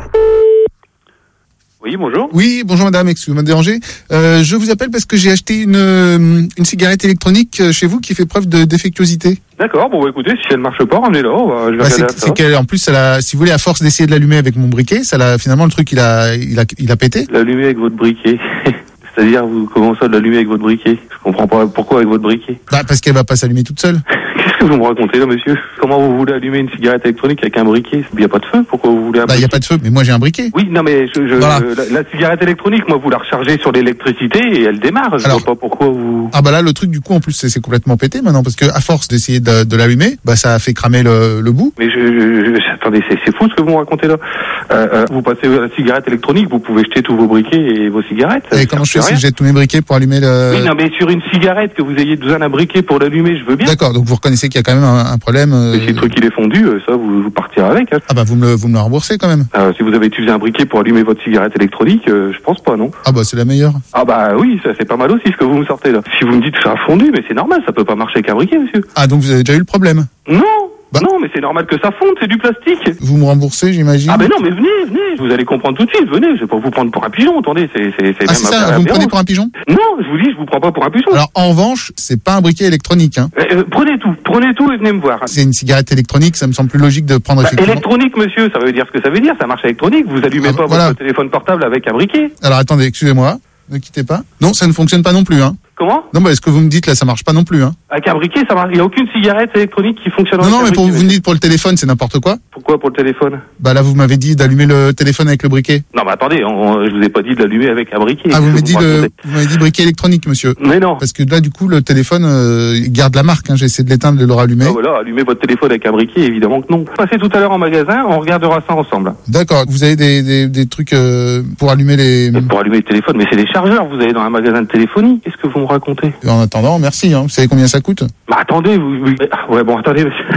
Oui, bonjour. Oui, bonjour madame, excusez-moi de déranger. Euh, je vous appelle parce que j'ai acheté une, une cigarette électronique chez vous qui fait preuve de défectuosité. D'accord, bon bah écoutez, si elle marche pas, ramenez-la, je vais bah, regarder c'est, c'est qu'elle, en plus, elle a, si vous voulez, à force d'essayer de l'allumer avec mon briquet, ça l'a, finalement, le truc, il a, il a, il a pété. L'allumer avec votre briquet. C'est-à-dire, vous commencez à l'allumer avec votre briquet. Je comprends pas pourquoi avec votre briquet. Bah, parce qu'elle va pas s'allumer toute seule. Qu'est-ce que vous me racontez là, monsieur? Comment vous voulez allumer une cigarette électronique avec un briquet? Il n'y a pas de feu, pourquoi vous voulez un Bah, il n'y a pas de feu, mais moi j'ai un briquet. Oui, non mais je, je, voilà. la, la cigarette électronique, moi vous la rechargez sur l'électricité et elle démarre. Je Alors, vois pas pourquoi vous... Ah bah là, le truc du coup, en plus, c'est, c'est complètement pété maintenant, parce que à force d'essayer de, de l'allumer, bah ça a fait cramer le, le bout. Mais je, je, je attendez, c'est, c'est fou ce que vous me racontez là. Euh, euh, vous passez la cigarette électronique, vous pouvez jeter tous vos briquets et vos cigarettes. Et comment je fais si je jette tous mes briquets pour allumer le... Oui, non mais sur une cigarette, que vous ayez besoin d'un briquet pour l'allumer, je veux bien. D'accord, donc vous reconnaissez qu'il y a quand même un, un problème. Euh... Mais si le truc il est fondu, ça vous, vous partirez avec. Hein. Ah bah vous me le, vous me le remboursez quand même. Euh, si vous avez utilisé un briquet pour allumer votre cigarette électronique, euh, je pense pas, non. Ah bah c'est la meilleure. Ah bah oui, ça c'est pas mal aussi ce que vous me sortez là. Si vous me dites que ça a fondu, mais c'est normal, ça peut pas marcher avec un briquet, monsieur. Ah donc vous avez déjà eu le problème? Non. Bah. Non, mais c'est normal que ça fonde, c'est du plastique. Vous me remboursez, j'imagine? Ah, ben non, mais venez, venez, vous allez comprendre tout de suite, venez, je vais pas vous prendre pour un pigeon, attendez, c'est, c'est, c'est ah, même c'est ça, vous me prenez pour un pigeon? Non, je vous dis, je vous prends pas pour un pigeon. Alors, en revanche, c'est pas un briquet électronique, hein. Euh, euh, prenez tout, prenez tout et venez me voir. C'est une cigarette électronique, ça me semble plus logique de prendre bah, effectivement. Électronique, monsieur, ça veut dire ce que ça veut dire, ça marche électronique, vous allumez ah, pas voilà. votre téléphone portable avec un briquet. Alors, attendez, excusez-moi, ne quittez pas. Non, ça ne fonctionne pas non plus, hein. Comment? Non, bah, ce que vous me dites là, ça marche pas non plus, hein. Avec un briquet, ça marche. Il n'y a aucune cigarette électronique qui fonctionne. Non, non, mais pour, briquet, vous me dites pour le téléphone, c'est n'importe quoi. Pourquoi pour le téléphone? Bah là, vous m'avez dit d'allumer le téléphone avec le briquet. Non, mais attendez, on, on, je vous ai pas dit de l'allumer avec un briquet. Ah, vous m'avez dit le, vous m'avez dit briquet électronique, monsieur. Mais non. Parce que là, du coup, le téléphone, euh, il garde la marque, hein. J'ai essayé de l'éteindre, de le rallumer. Ah, voilà, allumez votre téléphone avec un briquet, évidemment que non. Passez tout à l'heure en magasin, on regardera ça ensemble. D'accord. Vous avez des, des, des trucs, euh, pour allumer les... Et pour allumer le téléphone, mais c'est des chargeurs, vous allez dans un magasin de téléphonie. Qu'est-ce que vous me racontez? En attendant, merci, hein. Vous savez combien ça coûte? Bah, attendez, vous, vous... ouais, bon, attendez, monsieur.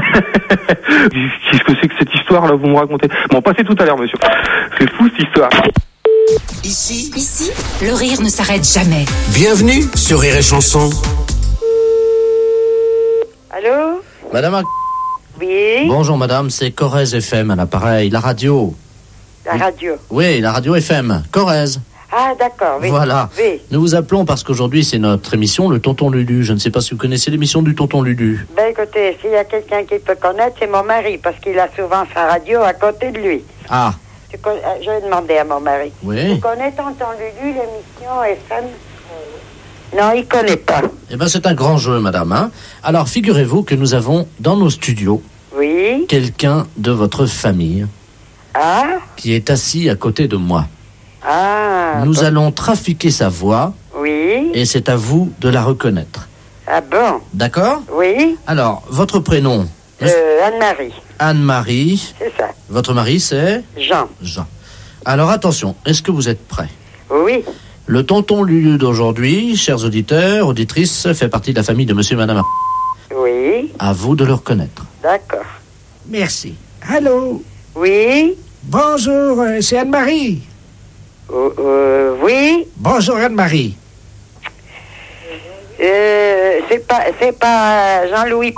Qu'est-ce que c'est que cette histoire-là, vous me racontez? Bon, passez tout à l'heure, monsieur. C'est fou, cette histoire. Ici, Ici, le rire ne s'arrête jamais. Bienvenue sur Rire et Chanson. Allô? Madame Ar... Oui? Bonjour madame, c'est Corrèze F M à l'appareil, la radio. La radio? Oui, la radio F M, Corrèze. Ah, d'accord, oui. Voilà. Oui. Nous vous appelons parce qu'aujourd'hui, c'est notre émission, le Tonton Lulu. Je ne sais pas si vous connaissez l'émission du Tonton Lulu. Ben, écoutez, s'il y a quelqu'un qui peut connaître, c'est mon mari, parce qu'il a souvent sa radio à côté de lui. Ah. Tu con... Je vais demander à mon mari. Oui. Tu connais Tonton Lulu, l'émission F M? Non, il connaît pas. Eh ben, c'est un grand jeu, madame, hein. Alors, figurez-vous que nous avons dans nos studios... Oui. Quelqu'un de votre famille... Ah. Qui est assis à côté de moi. Ah. Nous bon. allons trafiquer sa voix. Oui. Et c'est à vous de la reconnaître. Ah bon? D'accord? Oui. Alors, votre prénom? Euh, Anne-Marie. Anne-Marie. C'est ça. Votre mari, c'est? Jean. Jean. Alors, attention, est-ce que vous êtes prêts? Oui. Le tonton Lulu d'aujourd'hui, chers auditeurs, auditrices, fait partie de la famille de monsieur et madame. Oui. À vous de le reconnaître. D'accord. Merci. Allô? Oui. Bonjour, euh, c'est Anne-Marie. Euh, euh, oui. Bonjour Anne-Marie. Euh, c'est pas, c'est pas Jean-Louis.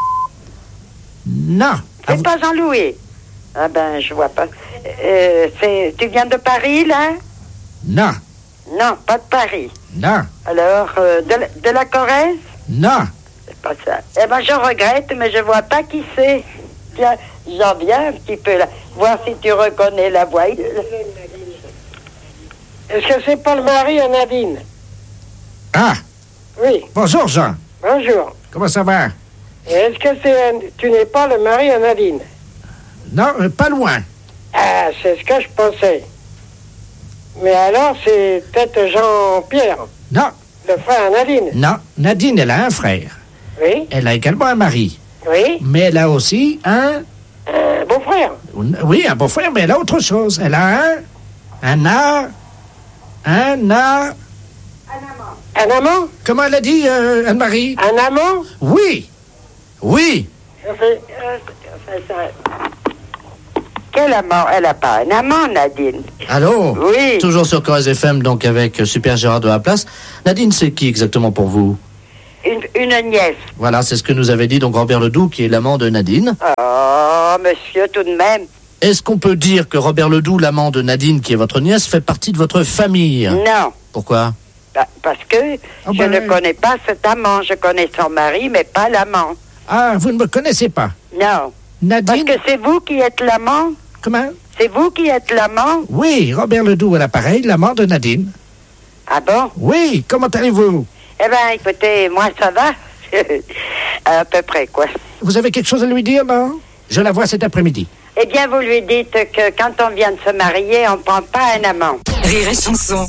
Non. C'est pas Jean-Louis. Ah ben, je vois pas. Euh, c'est, tu viens de Paris, là? Non. Non, pas de Paris. Non. Alors, euh, de, la, de la Corrèze? Non. C'est pas ça. Eh ben, je regrette, mais je vois pas qui c'est. Tiens, j'en viens un petit peu là. Voir si tu reconnais la voix. Est-ce que c'est pas le mari à Nadine? Ah, Oui. bonjour Jean. Bonjour. Comment ça va? Et est-ce que c'est un- tu n'es pas le mari à Nadine? Non, euh, pas loin. Ah, c'est ce que je pensais. Mais alors, c'est peut-être Jean-Pierre, Non, le frère à Nadine. non. Nadine, elle a un frère. Oui. Elle a également un mari. Oui. Mais elle a aussi un... Un beau-frère. Oui, un beau-frère, mais elle a autre chose. Elle a un... Un a... Un a... Un amant? Comment elle a dit, euh, Anne-Marie? Un amant? Oui. Oui. Ça fait- euh, ça- ça- Quel amant? Elle n'a pas un amant, Nadine. Allô? Oui. Toujours sur Corrèze F M, donc avec euh, Super Gérard de la Place. Nadine, c'est qui exactement pour vous? Une, une nièce. Voilà, c'est ce que nous avait dit donc Robert Ledoux, qui est l'amant de Nadine. Oh, monsieur, tout de même. Est-ce qu'on peut dire que Robert Ledoux, l'amant de Nadine, qui est votre nièce, fait partie de votre famille? Non. Pourquoi? Bah, parce que Ah je ben, ne connais pas cet amant. Je connais son mari, mais pas l'amant. Ah, vous ne me connaissez pas? Non. Nadine? Parce que c'est vous qui êtes l'amant. Comment? C'est vous qui êtes l'amant. Oui, Robert Ledoux à l'appareil, l'amant de Nadine. Ah bon? Oui, comment allez-vous? Eh ben, écoutez, moi, ça va. À peu près, quoi. Vous avez quelque chose à lui dire, non? Je la vois cet après-midi. Eh bien, vous lui dites que quand on vient de se marier, on prend pas un amant. Rire et chanson.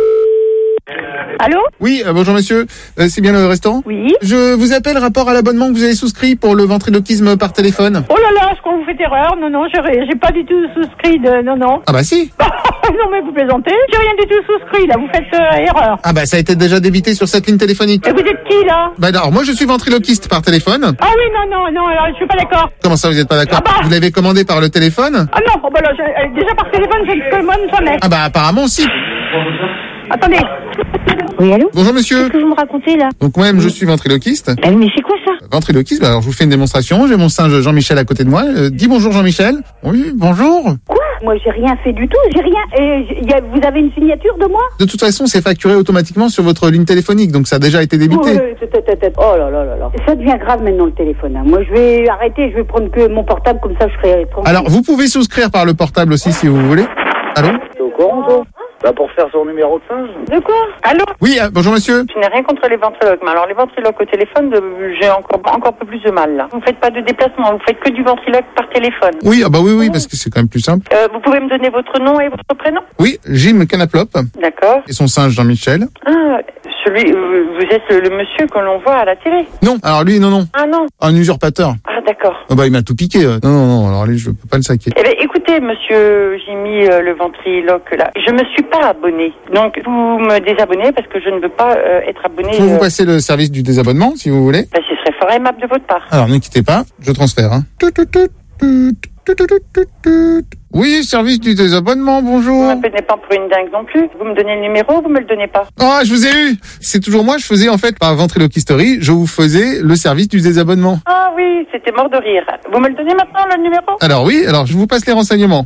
Allô? Oui, euh, bonjour monsieur. Euh, c'est bien le restaurant? Oui. Je vous appelle rapport à l'abonnement que vous avez souscrit pour le ventriloquisme par téléphone. Oh là là, est-ce qu'on vous fait erreur? Non, non, j'ai j'ai pas du tout souscrit de... Non, non. Ah bah si. Non, mais vous plaisantez. J'ai rien du tout souscrit, là. Vous faites euh, erreur. Ah bah ça a été déjà débité sur cette ligne téléphonique. Et vous êtes qui, là? Bah alors moi je suis ventriloquiste par téléphone. Ah oui, non, non, non, alors, je suis pas d'accord. Comment ça vous n'êtes pas d'accord? Ah bah. Vous l'avez commandé par le téléphone? Ah non, oh bah là, j'ai- euh, déjà par téléphone, je ne commande jamais. Ah bah apparemment aussi. Attendez. Oui, allô? Bonjour monsieur. Qu'est-ce que vous me racontez là? Donc moi-même je suis ventriloquiste. Eh, mais c'est quoi ça? Ventriloquiste, bah alors je vous fais une démonstration. J'ai mon singe Jean-Michel à côté de moi. Euh, dis bonjour Jean-Michel. Oui, bonjour. Quoi? Moi j'ai rien fait du tout, j'ai rien. Et j- y a- vous avez une signature de moi? De toute façon, c'est facturé automatiquement sur votre ligne téléphonique, donc ça a déjà été débité. Ouais, tête, tête, tête, tête. Oh là là là là. Ça devient grave maintenant le téléphone. Hein. Moi je vais arrêter, je vais prendre que mon portable comme ça je serai tranquille. Alors, vous pouvez souscrire par le portable aussi si vous voulez. Allô? T'es au courant, toi? Bah, pour faire son numéro de singe. De quoi? Allô? Oui, euh, bonjour monsieur. Je n'ai rien contre les ventriloques, mais alors les ventriloques au téléphone, de- j'ai encore, encore un peu plus de mal là. Vous faites pas de déplacement, vous faites que du ventriloque par téléphone. Oui, ah bah oui, oui, parce que c'est quand même plus simple. Euh, vous pouvez me donner votre nom et votre prénom? Oui, Jim Canaplope D'accord. et son singe Jean-Michel. Ah, celui, euh, vous êtes le, le monsieur que l'on voit à la télé? Non, alors lui, non, non. Ah non. Un usurpateur. Ah d'accord. Ah bah il m'a tout piqué. euh. Non, non, non, alors lui, je peux pas le saquer. Eh bien, écoutez, monsieur Jimmy, euh, le ventriloque là, je me suis pas abonné. Donc, vous me désabonnez parce que je ne veux pas euh, être abonné. Je peux vous euh, passer le service du désabonnement, si vous voulez. bah, ce serait fort aimable de votre part. Alors, ne quittez pas, je transfère. Hein. Tout, tout, tout, tout, tout, tout, tout, tout, tout. Oui, service du désabonnement, Vous bonjour. ne m'appelez pas pour une dingue non plus. Vous me donnez le numéro, vous me le donnez pas. Ah, je vous ai eu. C'est toujours moi, je faisais en fait, par ventriloquisterie, je vous faisais le service du désabonnement. Ah oui, c'était mort de rire. Vous me le donnez maintenant, le numéro? Alors oui, alors je vous passe les renseignements.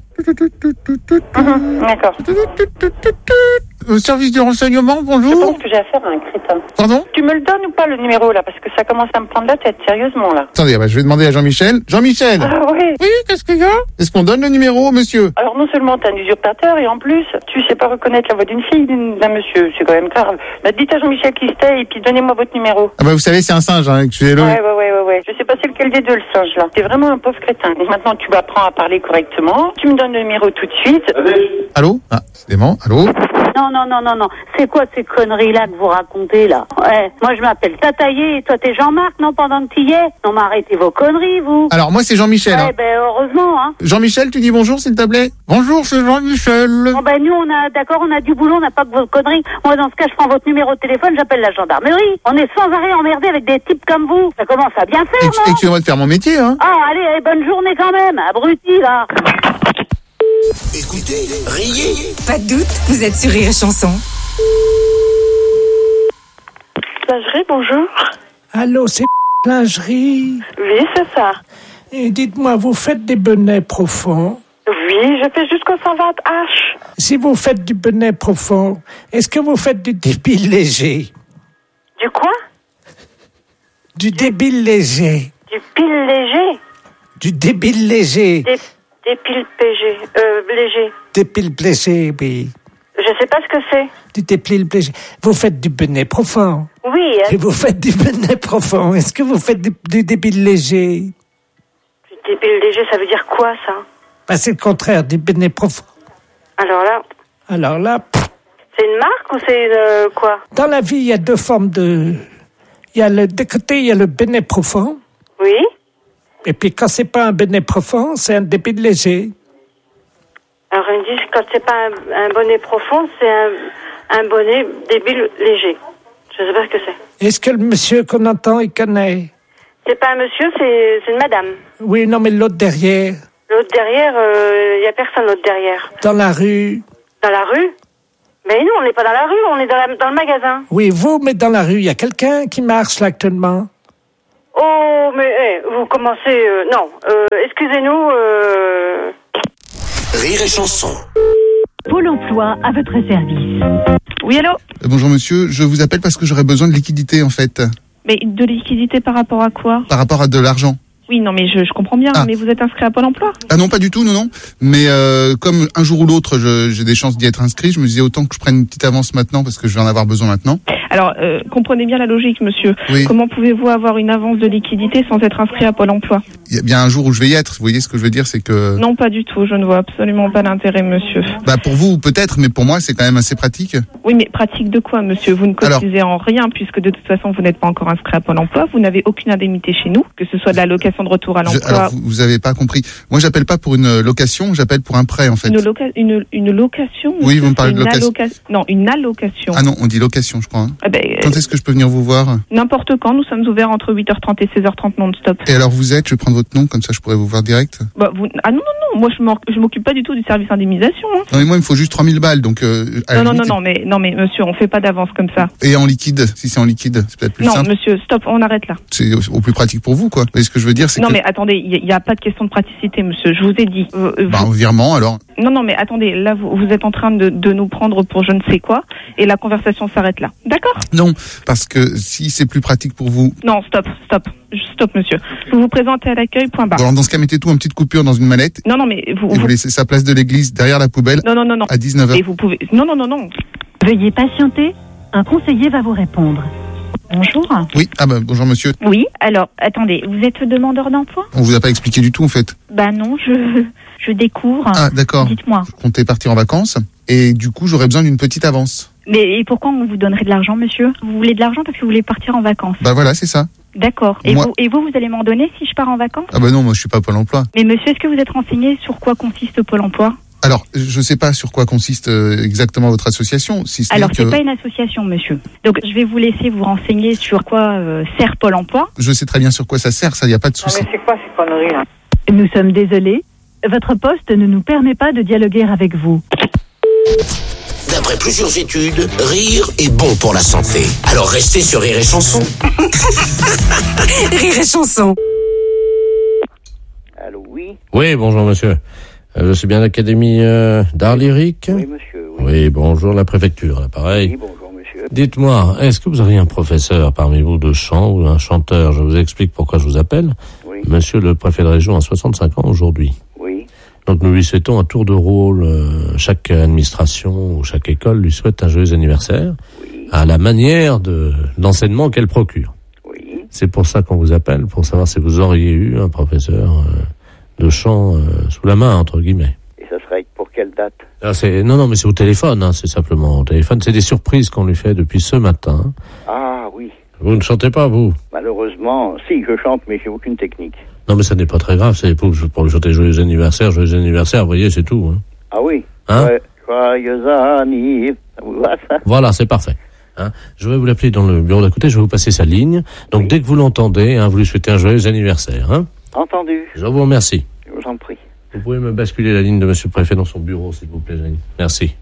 Mhm, d'accord. Le service du renseignement, Je bonjour. pense que j'ai affaire à un crétin. Pardon? Tu me le donnes ou pas, le numéro, là? Parce que ça commence à me prendre la tête, sérieusement, là. Attendez, bah, je vais demander à Jean-Michel. Jean-Michel. Ah oui. Oui, qu'est-ce qu'il y a? Est-ce qu'on donne le numéro, monsieur? Alors, non seulement t'es un usurpateur, et en plus, tu sais pas reconnaître la voix d'une fille, d'une- d'un monsieur. C'est quand même grave. Bah, dites à Jean-Michel qui c'était, et puis donnez-moi votre numéro. Ah bah vous savez, c'est un singe, hein, excusez-le. Ouais, ouais, ouais, ouais, ouais. Je sais pas c'est lequel des deux, le singe, là. T'es vraiment un pauvre crétin. Donc maintenant, tu apprends à parler correctement. Tu me donnes le numéro tout de suite. Allô? Ah, c'est dément. Allô? Non, non, non, non, non. C'est quoi ces conneries-là que vous racontez, là? Ouais, moi, je m'appelle Tataillé et toi, t'es Jean-Marc, non, pendant que t'y es? Non, mais arrêtez vos conneries, vous. Alors moi, c'est Jean-Michel. Ouais, hein. ben, heureusement, hein. Jean-Michel, tu dis bonjour, s'il te plaît? Bonjour, c'est Jean-Michel. Bon, ben, nous, on a, d'accord, on a du boulot, on n'a pas que vos conneries. Moi, dans ce cas, je prends votre numéro de téléphone, j'appelle la gendarmerie. On est sans arrêt emmerdé avec des types comme vous. Ça commence à bien faire, Ex- non? Excusez-moi de faire mon métier, hein. Ah, allez, allez, bonne journée quand même, abruti, là. Écoutez, riez. Pas de doute, vous êtes sur Rire et Chanson. Lingerie, bonjour. Allô, c'est lingerie. Oui, c'est ça. Et dites-moi, vous faites des bonnets profonds? Oui, je fais jusqu'au cent vingt H. Si vous faites du bonnet profond, est-ce que vous faites du débile léger? Du quoi? Du débile léger. Du pile léger? Du débile léger. Des, des piles P G. Euh, léger. Débile léger, oui. Je sais pas ce que c'est. Du dépile léger. Vous faites du bonnet profond. Oui. Et vous faites du bonnet profond. Est-ce que vous faites du, du débile léger? Du débile léger, ça veut dire quoi, ça? Bah, c'est le contraire du bonnet profond. Alors là... Alors là... Pff. C'est une marque ou c'est une, euh, quoi? Dans la vie, il y a deux formes de... Il y a le, de côté, il y a le bonnet profond. Oui. Et puis quand c'est pas un bonnet profond, c'est un débile léger. Alors ils me disent quand c'est pas un, un bonnet profond, c'est un, un bonnet débile léger. Je sais pas ce que c'est. Est-ce que le monsieur qu'on entend, il connaît? C'est pas un monsieur, c'est, c'est une madame. Oui, non, mais l'autre derrière. L'autre derrière, il euh, y a personne l'autre derrière. Dans la rue. Dans la rue? Mais nous, on n'est pas dans la rue, on est dans, la, dans le magasin. Oui, vous, mais dans la rue, il y a quelqu'un qui marche là actuellement. Oh, mais hey, vous commencez... Euh, non, euh, excusez-nous... Euh... Rire et chanson. Pôle emploi à votre service. Oui, allô? euh, Bonjour monsieur, je vous appelle parce que j'aurais besoin de liquidité en fait. Mais de liquidité par rapport à quoi? Par rapport à de l'argent. Oui, non, mais je, je comprends bien, ah. mais vous êtes inscrit à Pôle emploi? Ah non, pas du tout, non, non. Mais euh, comme un jour ou l'autre, je, j'ai des chances d'y être inscrit, je me disais autant que je prenne une petite avance maintenant parce que je vais en avoir besoin maintenant. Alors, euh, comprenez bien la logique, monsieur. Oui. Comment pouvez-vous avoir une avance de liquidité sans être inscrit à Pôle emploi? Il y a bien un jour où je vais y être, vous voyez ce que je veux dire, c'est que... Non, pas du tout, je ne vois absolument pas l'intérêt, monsieur. Bah pour vous, peut-être, mais pour moi, c'est quand même assez pratique. Oui, mais pratique de quoi, monsieur? Vous ne cotisez Alors... en rien, puisque de toute façon, vous n'êtes pas encore inscrit à Pôle emploi, vous n'avez aucune indemnité chez nous, que ce soit de la location de retour à l'emploi... Je... Alors, vous, vous avez pas compris. Moi, j'appelle pas pour une location, j'appelle pour un prêt, en fait. Une, loca... une, une location? Oui, vous me parlez de location. Alloca... Non, une allocation. Ah non, on dit location, je crois. Hein. Ah ben, quand est-ce que je peux venir vous voir? N'importe quand, nous sommes ouverts entre huit heures trente et seize heures trente non-stop. Et alors vous êtes, je vais prendre votre nom, comme ça je pourrais vous voir direct. Bah, vous... Ah non, non, non, moi je m'occupe pas du tout du service indemnisation. Hein. Non mais moi il me faut juste trois mille balles, donc... Euh, non, non, non, non, mais, non, mais monsieur, on fait pas d'avance comme ça. Et en liquide, si c'est en liquide, c'est peut-être plus non, simple. Non, monsieur, stop, on arrête là. C'est au, au plus pratique pour vous, quoi. Vous voyez ce que je veux dire, c'est Non, que... mais attendez, il n'y a, a pas de question de praticité, monsieur, je vous ai dit. Euh, bah, vous... virement, alors. Non, non, mais attendez, là, vous, vous êtes en train de, de nous prendre pour je ne sais quoi, et la conversation s'arrête là. D'accord? Non, parce que si c'est plus pratique pour vous... Non, stop, stop, stop, monsieur. Vous vous présentez à l'accueil, point barre. Bon, alors dans ce cas, mettez tout en petite coupure dans une mallette. Non, non, mais vous... Et vous, vous laissez sa place de l'église derrière la poubelle. Non, non, non, non. À dix-neuf heures. Et vous pouvez... Non, non, non, non. Veuillez patienter, un conseiller va vous répondre. Bonjour. Oui, ah bah bonjour monsieur. Oui, alors, attendez, vous êtes demandeur d'emploi? On vous a pas expliqué du tout en fait. Bah non, je, je découvre. Ah d'accord. Dites-moi. Je comptais partir en vacances et du coup j'aurais besoin d'une petite avance. Mais et pourquoi on vous donnerait de l'argent, monsieur? Vous voulez de l'argent parce que vous voulez partir en vacances? Bah voilà, c'est ça. D'accord. Et, moi... vous, et vous, vous allez m'en donner si je pars en vacances? Ah bah non, moi je suis pas Pôle emploi. Mais monsieur, est-ce que vous êtes renseigné sur quoi consiste Pôle emploi? Alors, je ne sais pas sur quoi consiste euh, exactement votre association. Si ce Alors, que... c'est pas une association, monsieur. Donc, je vais vous laisser vous renseigner sur quoi euh, sert Pôle emploi. Je sais très bien sur quoi ça sert, ça, il n'y a pas de souci. Non, mais c'est quoi ces conneries, là? Nous sommes désolés. Votre poste ne nous permet pas de dialoguer avec vous. D'après plusieurs études, rire est bon pour la santé. Alors restez sur Rire et Chanson. Rire et Chanson. Allô, oui? Oui, bonjour monsieur. Je suis bien à l'Académie euh, d'art lyrique. Oui, monsieur. Oui, oui bonjour la préfecture, là, pareil. Oui, bonjour, monsieur. Dites-moi, est-ce que vous auriez un professeur parmi vous de chant ou un chanteur? Je vous explique pourquoi je vous appelle. Oui. Monsieur le préfet de région a soixante-cinq ans aujourd'hui. Oui. Donc nous lui souhaitons un tour de rôle. Euh, chaque administration ou chaque école lui souhaite un joyeux anniversaire. Oui. À la manière de l'enseignement qu'elle procure. Oui. C'est pour ça qu'on vous appelle, pour savoir si vous auriez eu un professeur... Euh, de chant euh, sous la main, entre guillemets. Et ça serait pour quelle date? Ah, c'est, non, non, mais c'est au téléphone, hein, c'est simplement au téléphone. C'est des surprises qu'on lui fait depuis ce matin. Ah, oui. Vous ne chantez pas, vous? Malheureusement, si, je chante, mais j'ai aucune technique. Non, mais ça n'est pas très grave, c'est pour, pour lui chanter joyeux anniversaire, joyeux anniversaire, vous voyez, c'est tout. Hein. Ah oui? Hein? Ouais, joyeux anniversaire, ça vous va, ça? Voilà, c'est parfait. Hein, je vais vous l'appeler dans le bureau d'à côté, je vais vous passer sa ligne. Donc, oui. Dès que vous l'entendez, hein, vous lui souhaitez un joyeux anniversaire. Hein. Entendu. Je vous remercie. Je vous en prie. Vous pouvez me basculer la ligne de monsieur le préfet dans son bureau, s'il vous plaît, Jeanne. Merci.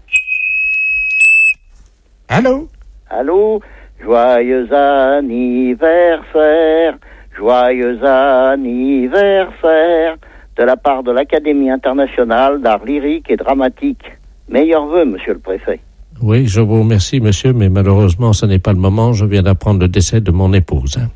Allô? Allô? Joyeux anniversaire, joyeux anniversaire, de la part de l'Académie internationale d'art lyrique et dramatique. Meilleurs vœux, monsieur le préfet. Oui, je vous remercie, monsieur, mais malheureusement, ce n'est pas le moment. Je viens d'apprendre le décès de mon épouse. Hein.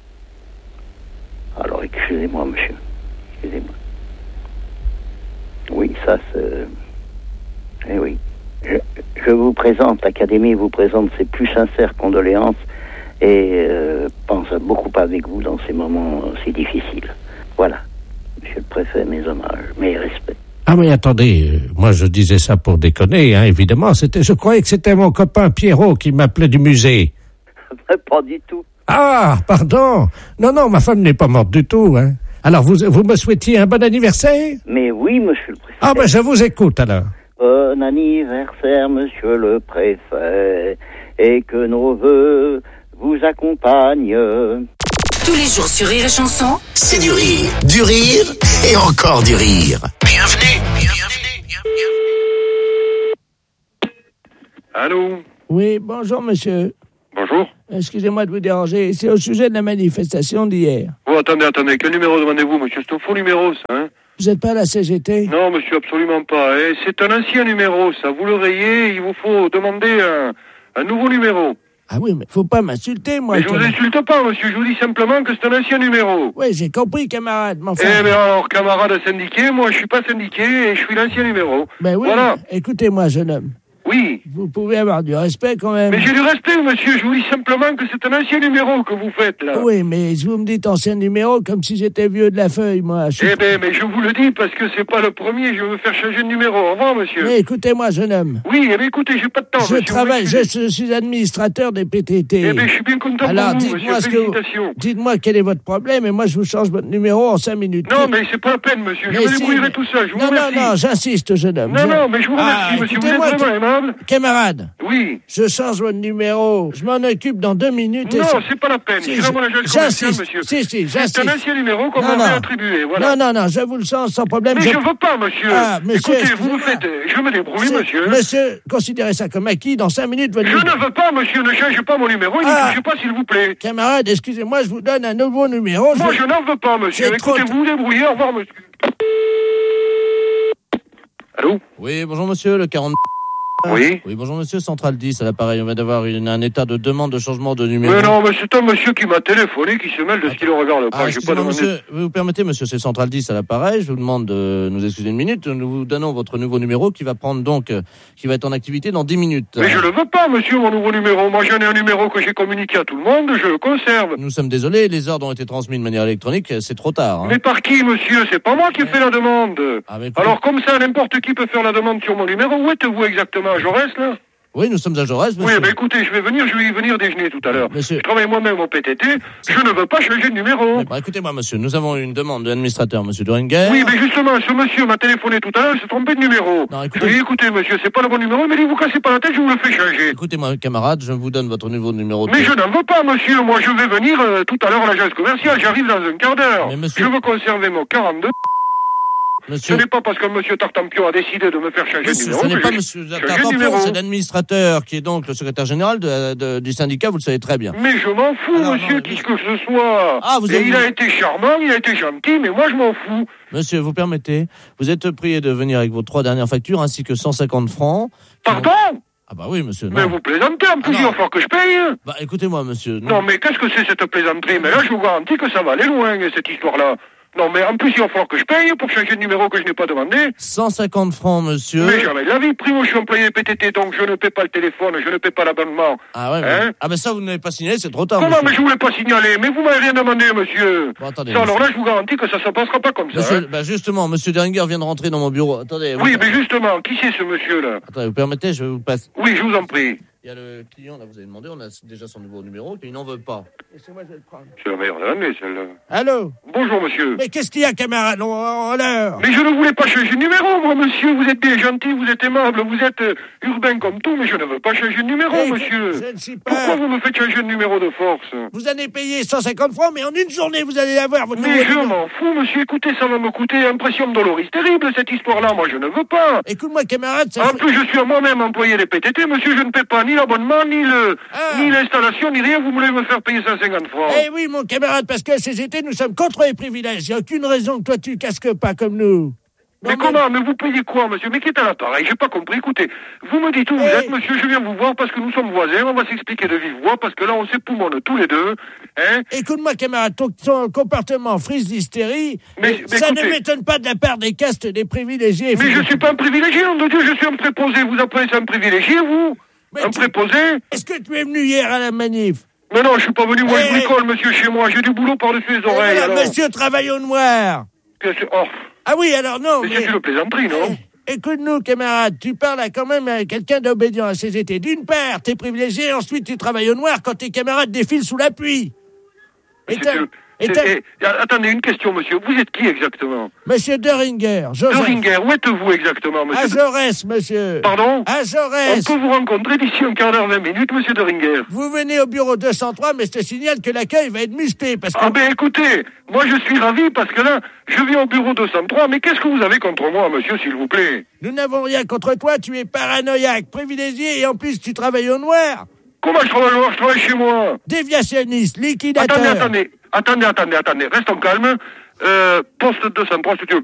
Alors, excusez-moi, monsieur. Excusez-moi. Oui, ça, c'est... Eh oui. Je, je vous présente, l'Académie vous présente ses plus sincères condoléances et euh, pense beaucoup avec vous dans ces moments si difficiles. Voilà. Monsieur le préfet, mes hommages, mes respects. Ah mais attendez, euh, moi je disais ça pour déconner, hein, évidemment. C'était, je croyais que c'était mon copain Pierrot qui m'appelait du musée. Pas du tout. Ah, pardon. Non, non, ma femme n'est pas morte du tout, hein. Alors vous, vous me souhaitiez un bon anniversaire? Mais oui, monsieur le préfet. Ah ben je vous écoute alors. Bon anniversaire, monsieur le préfet, et que nos vœux vous accompagnent. Tous les jours sur Rire et Chanson, c'est du rire, du rire et encore du rire. Bienvenue, bienvenue, bienvenue. Allô? Oui, bonjour monsieur. Bonjour. Excusez-moi de vous déranger, c'est au sujet de la manifestation d'hier. Oh, attendez, attendez, quel numéro demandez-vous, monsieur? C'est un faux numéro, ça, hein? Vous n'êtes pas à la C G T? Non, monsieur, absolument pas. Eh, c'est un ancien numéro, ça. Vous le rayez, il vous faut demander un, un nouveau numéro. Ah oui, mais faut pas m'insulter, moi. Mais je vous insulte pas, monsieur, je vous dis simplement que c'est un ancien numéro. Oui, j'ai compris, camarade, mon frère. Eh bien alors, camarade syndiqué, moi je suis pas syndiqué et je suis l'ancien numéro. Ben oui, voilà. Écoutez-moi, jeune homme. Oui. Vous pouvez avoir du respect quand même. Mais j'ai du respect, monsieur. Je vous dis simplement que c'est un ancien numéro que vous faites, là. Oui, mais vous me dites ancien numéro comme si j'étais vieux de la feuille, moi. Je... Eh ben, mais je vous le dis parce que c'est pas le premier. Je veux me faire changer de numéro. Au revoir, monsieur. Mais écoutez-moi, jeune homme. Oui, eh ben, écoutez, j'ai pas de temps, Je monsieur. travaille, je, je suis administrateur des P T T. Eh ben, je suis bien content Alors, pour vous, dites-moi monsieur. ce que vous... Félicitations. Dites-moi quel est votre problème et moi je vous change votre numéro en cinq minutes. Non, mais c'est pas la peine, monsieur. Mais je me si, débrouillerai mais... tout seul. Je vous non, remercie. non, non, j'insiste, jeune homme. Non, je... non, mais je vous remercie, ah, monsieur. Vous êtes vraiment que... aimable. Camarade. Oui. Je change votre numéro. Je m'en occupe dans deux minutes. Non, et ça... c'est pas la peine. Si, c'est vraiment l'agence commerciale, monsieur. Si, si, j'insiste. C'est un ancien numéro qu'on non, m'avait non. attribué, voilà. Non, non, non, je vous le change sans problème. Mais je, je veux pas, monsieur. Ah, monsieur, écoutez, vous me faites... Je me débrouille, monsieur. Monsieur, considérez ça comme acquis. Dans cinq minutes, votre Je numéro... ne veux pas, monsieur. Ne change pas mon numéro. Ah. Ne touchez pas, s'il vous plaît. Camarade, excusez-moi, je vous donne un nouveau numéro. Moi, je, je n'en veux pas, monsieur. Écoutez, vous vous débrouillez. Au revoir, monsieur. Allô? Oui, bonjour, monsieur, le quarante... Oui. Oui, bonjour monsieur, Central dix à l'appareil. On vient d'avoir une, un état de demande de changement de numéro. Mais non, mais c'est un monsieur qui m'a téléphoné, qui se mêle de ce qu'il ne regarde pas. Ah, J'ai pas demandé... monsieur, vous vous permettez, monsieur, c'est Central dix à l'appareil. Je vous demande de nous excuser une minute. Nous vous donnons votre nouveau numéro qui va prendre donc, euh, qui va être en activité dans dix minutes. Mais je le veux pas, monsieur, mon nouveau numéro. Moi, j'en ai un numéro que j'ai communiqué à tout le monde, je le conserve. Nous sommes désolés, les ordres ont été transmis de manière électronique, c'est trop tard. Hein. Mais par qui, monsieur? C'est pas moi qui ai fait la demande. Ah, écoutez... Alors, comme ça, n'importe qui peut faire la demande sur mon numéro. Où êtes-vous exactement, à Jaurès, là? Oui, nous sommes à Jaurès, monsieur. Oui, ben écoutez, je vais venir, je vais y venir déjeuner tout à l'heure. Monsieur... Je travaille moi-même au P T T, je ne veux pas changer de numéro. Bah, écoutez-moi, monsieur, nous avons une demande de l'administrateur, monsieur Doringer. Oui, mais justement, ce monsieur m'a téléphoné tout à l'heure, il s'est trompé de numéro. Non, écoutez... Je lui ai dit, écoutez, monsieur, c'est pas le bon numéro, il m'a dit, vous cassez pas la tête, je vous le fais changer. Écoutez-moi, camarade, je vous donne votre nouveau numéro de... Mais je n'en veux pas, monsieur, moi je vais venir euh, tout à l'heure à l'agence commerciale, j'arrive dans un quart d'heure. Monsieur... Je veux conserver mon quarante-deux... Monsieur... Ce n'est pas parce que monsieur Tartampion a décidé de me faire changer monsieur, de numéro. Ce n'est pas monsieur Tartampion, c'est l'administrateur qui est donc le secrétaire général de, de, du syndicat, vous le savez très bien. Mais je m'en fous, Alors, monsieur, non, qui mais... que ce soit. Ah, vous Et avez... il a été charmant, il a été gentil, mais moi je m'en fous. Monsieur, vous permettez, vous êtes prié de venir avec vos trois dernières factures ainsi que cent cinquante francs. Pardon? Ah bah oui, monsieur. Non. Mais vous plaisantez, en plus, ah il va falloir que je paye. Bah écoutez-moi, monsieur. Non, non mais qu'est-ce que c'est cette plaisanterie? Mais là, je vous garantis que ça va aller loin, cette histoire-là. Non, mais en plus, il va falloir que je paye pour changer de numéro que je n'ai pas demandé. cent cinquante francs, monsieur. Mais jamais de la vie. Primo, je suis employé P T T, donc je ne paie pas le téléphone, je ne paie pas l'abonnement. Ah ouais, mais... hein? Ah ben ça, vous n'avez pas signalé, c'est trop tard, Comment, monsieur. mais je voulais pas signaler. Mais vous m'avez rien demandé, monsieur. Bon, attendez. Ça, monsieur. alors là, je vous garantis que ça ne se passera pas comme ça. Monsieur, hein. bah justement, monsieur Deringer vient de rentrer dans mon bureau. Attendez. Oui, vous... mais justement, qui c'est ce monsieur-là? Attendez, vous permettez, je vous passe. Oui, je vous en prie. Il y a le client, là, vous avez demandé, on a déjà son nouveau numéro, puis il n'en veut pas. Laissez-moi, je vais le prendre. C'est la meilleure de l'année, celle-là. Allô? Bonjour, monsieur. Mais qu'est-ce qu'il y a, camarade? On, on l'heure. Mais je ne voulais pas changer de numéro, moi, monsieur. Vous êtes bien gentil, vous êtes aimable, vous êtes euh, urbain comme tout, mais je ne veux pas changer de numéro, hey, monsieur. Je ne suis pas... Pourquoi vous me faites changer de numéro de force? Vous allez payer cent cinquante francs, mais en une journée, vous allez avoir votre mais numéro. Mais je m'en fous, monsieur. Écoutez, ça va me coûter impression doloris terrible, cette histoire-là. Moi, je ne veux pas. Écoute-moi, camarade, ça En fait... plus, je suis moi-même employé des P T T, monsieur. Je ne paie pas ni l'abonnement, ni le, ah. ni l'installation, ni rien. Vous voulez me faire payer cent cinquante francs. Eh oui, mon camarade, parce que C G T, nous sommes contre les privilèges. Il n'y a aucune raison que toi, tu casques pas comme nous. Mais, mais comment? Mais vous payez quoi, monsieur? Mais qui est à l'appareil? J'ai pas compris. Écoutez, vous me dites où vous hey. êtes, monsieur, je viens vous voir parce que nous sommes voisins, on va s'expliquer de vive voix parce que là, on s'époumonne tous les deux, hein? Écoute-moi, camarade, ton, ton comportement frise d'hystérie, mais, mais ça écoutez, ne m'étonne pas de la part des castes des privilégiés. Mais je suis pas un privilégié, nom de Dieu, je suis un préposé. Vous appelez ça un privilégié, vous? Mais un tu... préposé? Est-ce que tu es venu hier à la manif? Mais non, je suis pas venu, moi hey. je bricole, monsieur, chez moi, j'ai du boulot par-dessus les oreilles, alors. Monsieur travaille au noir. Oh. Ah oui, alors non, mais... mais... c'est une plaisanterie, non? Écoute-nous, camarade, tu parles à quand même à quelqu'un d'obédiant à ses étés. D'une part, t'es privilégié, ensuite tu travailles au noir quand tes camarades défilent sous la pluie. Et le... Et et, attendez, une question, monsieur. Vous êtes qui exactement? Monsieur Deringer. Joseph. Deringer, où êtes-vous exactement, monsieur? À Jaurès, monsieur. Pardon? À Jaurès. On peut vous rencontrer d'ici un quart d'heure, vingt minutes, monsieur Deringer. Vous venez au bureau deux cent trois, mais je te signale que l'accueil va être musclé parce que... Ah ben écoutez, moi je suis ravi parce que là, je viens au bureau deux cent trois, mais qu'est-ce que vous avez contre moi, monsieur, s'il vous plaît? Nous n'avons rien contre toi, tu es paranoïaque, privilégié et en plus tu travailles au noir. Comment je travaille au noir? Je travaille chez moi. Déviationniste, liquidateur. Attendez, attendez. Attendez, attendez, attendez, restons calmes. Euh, poste deux cent trois, si tu veux.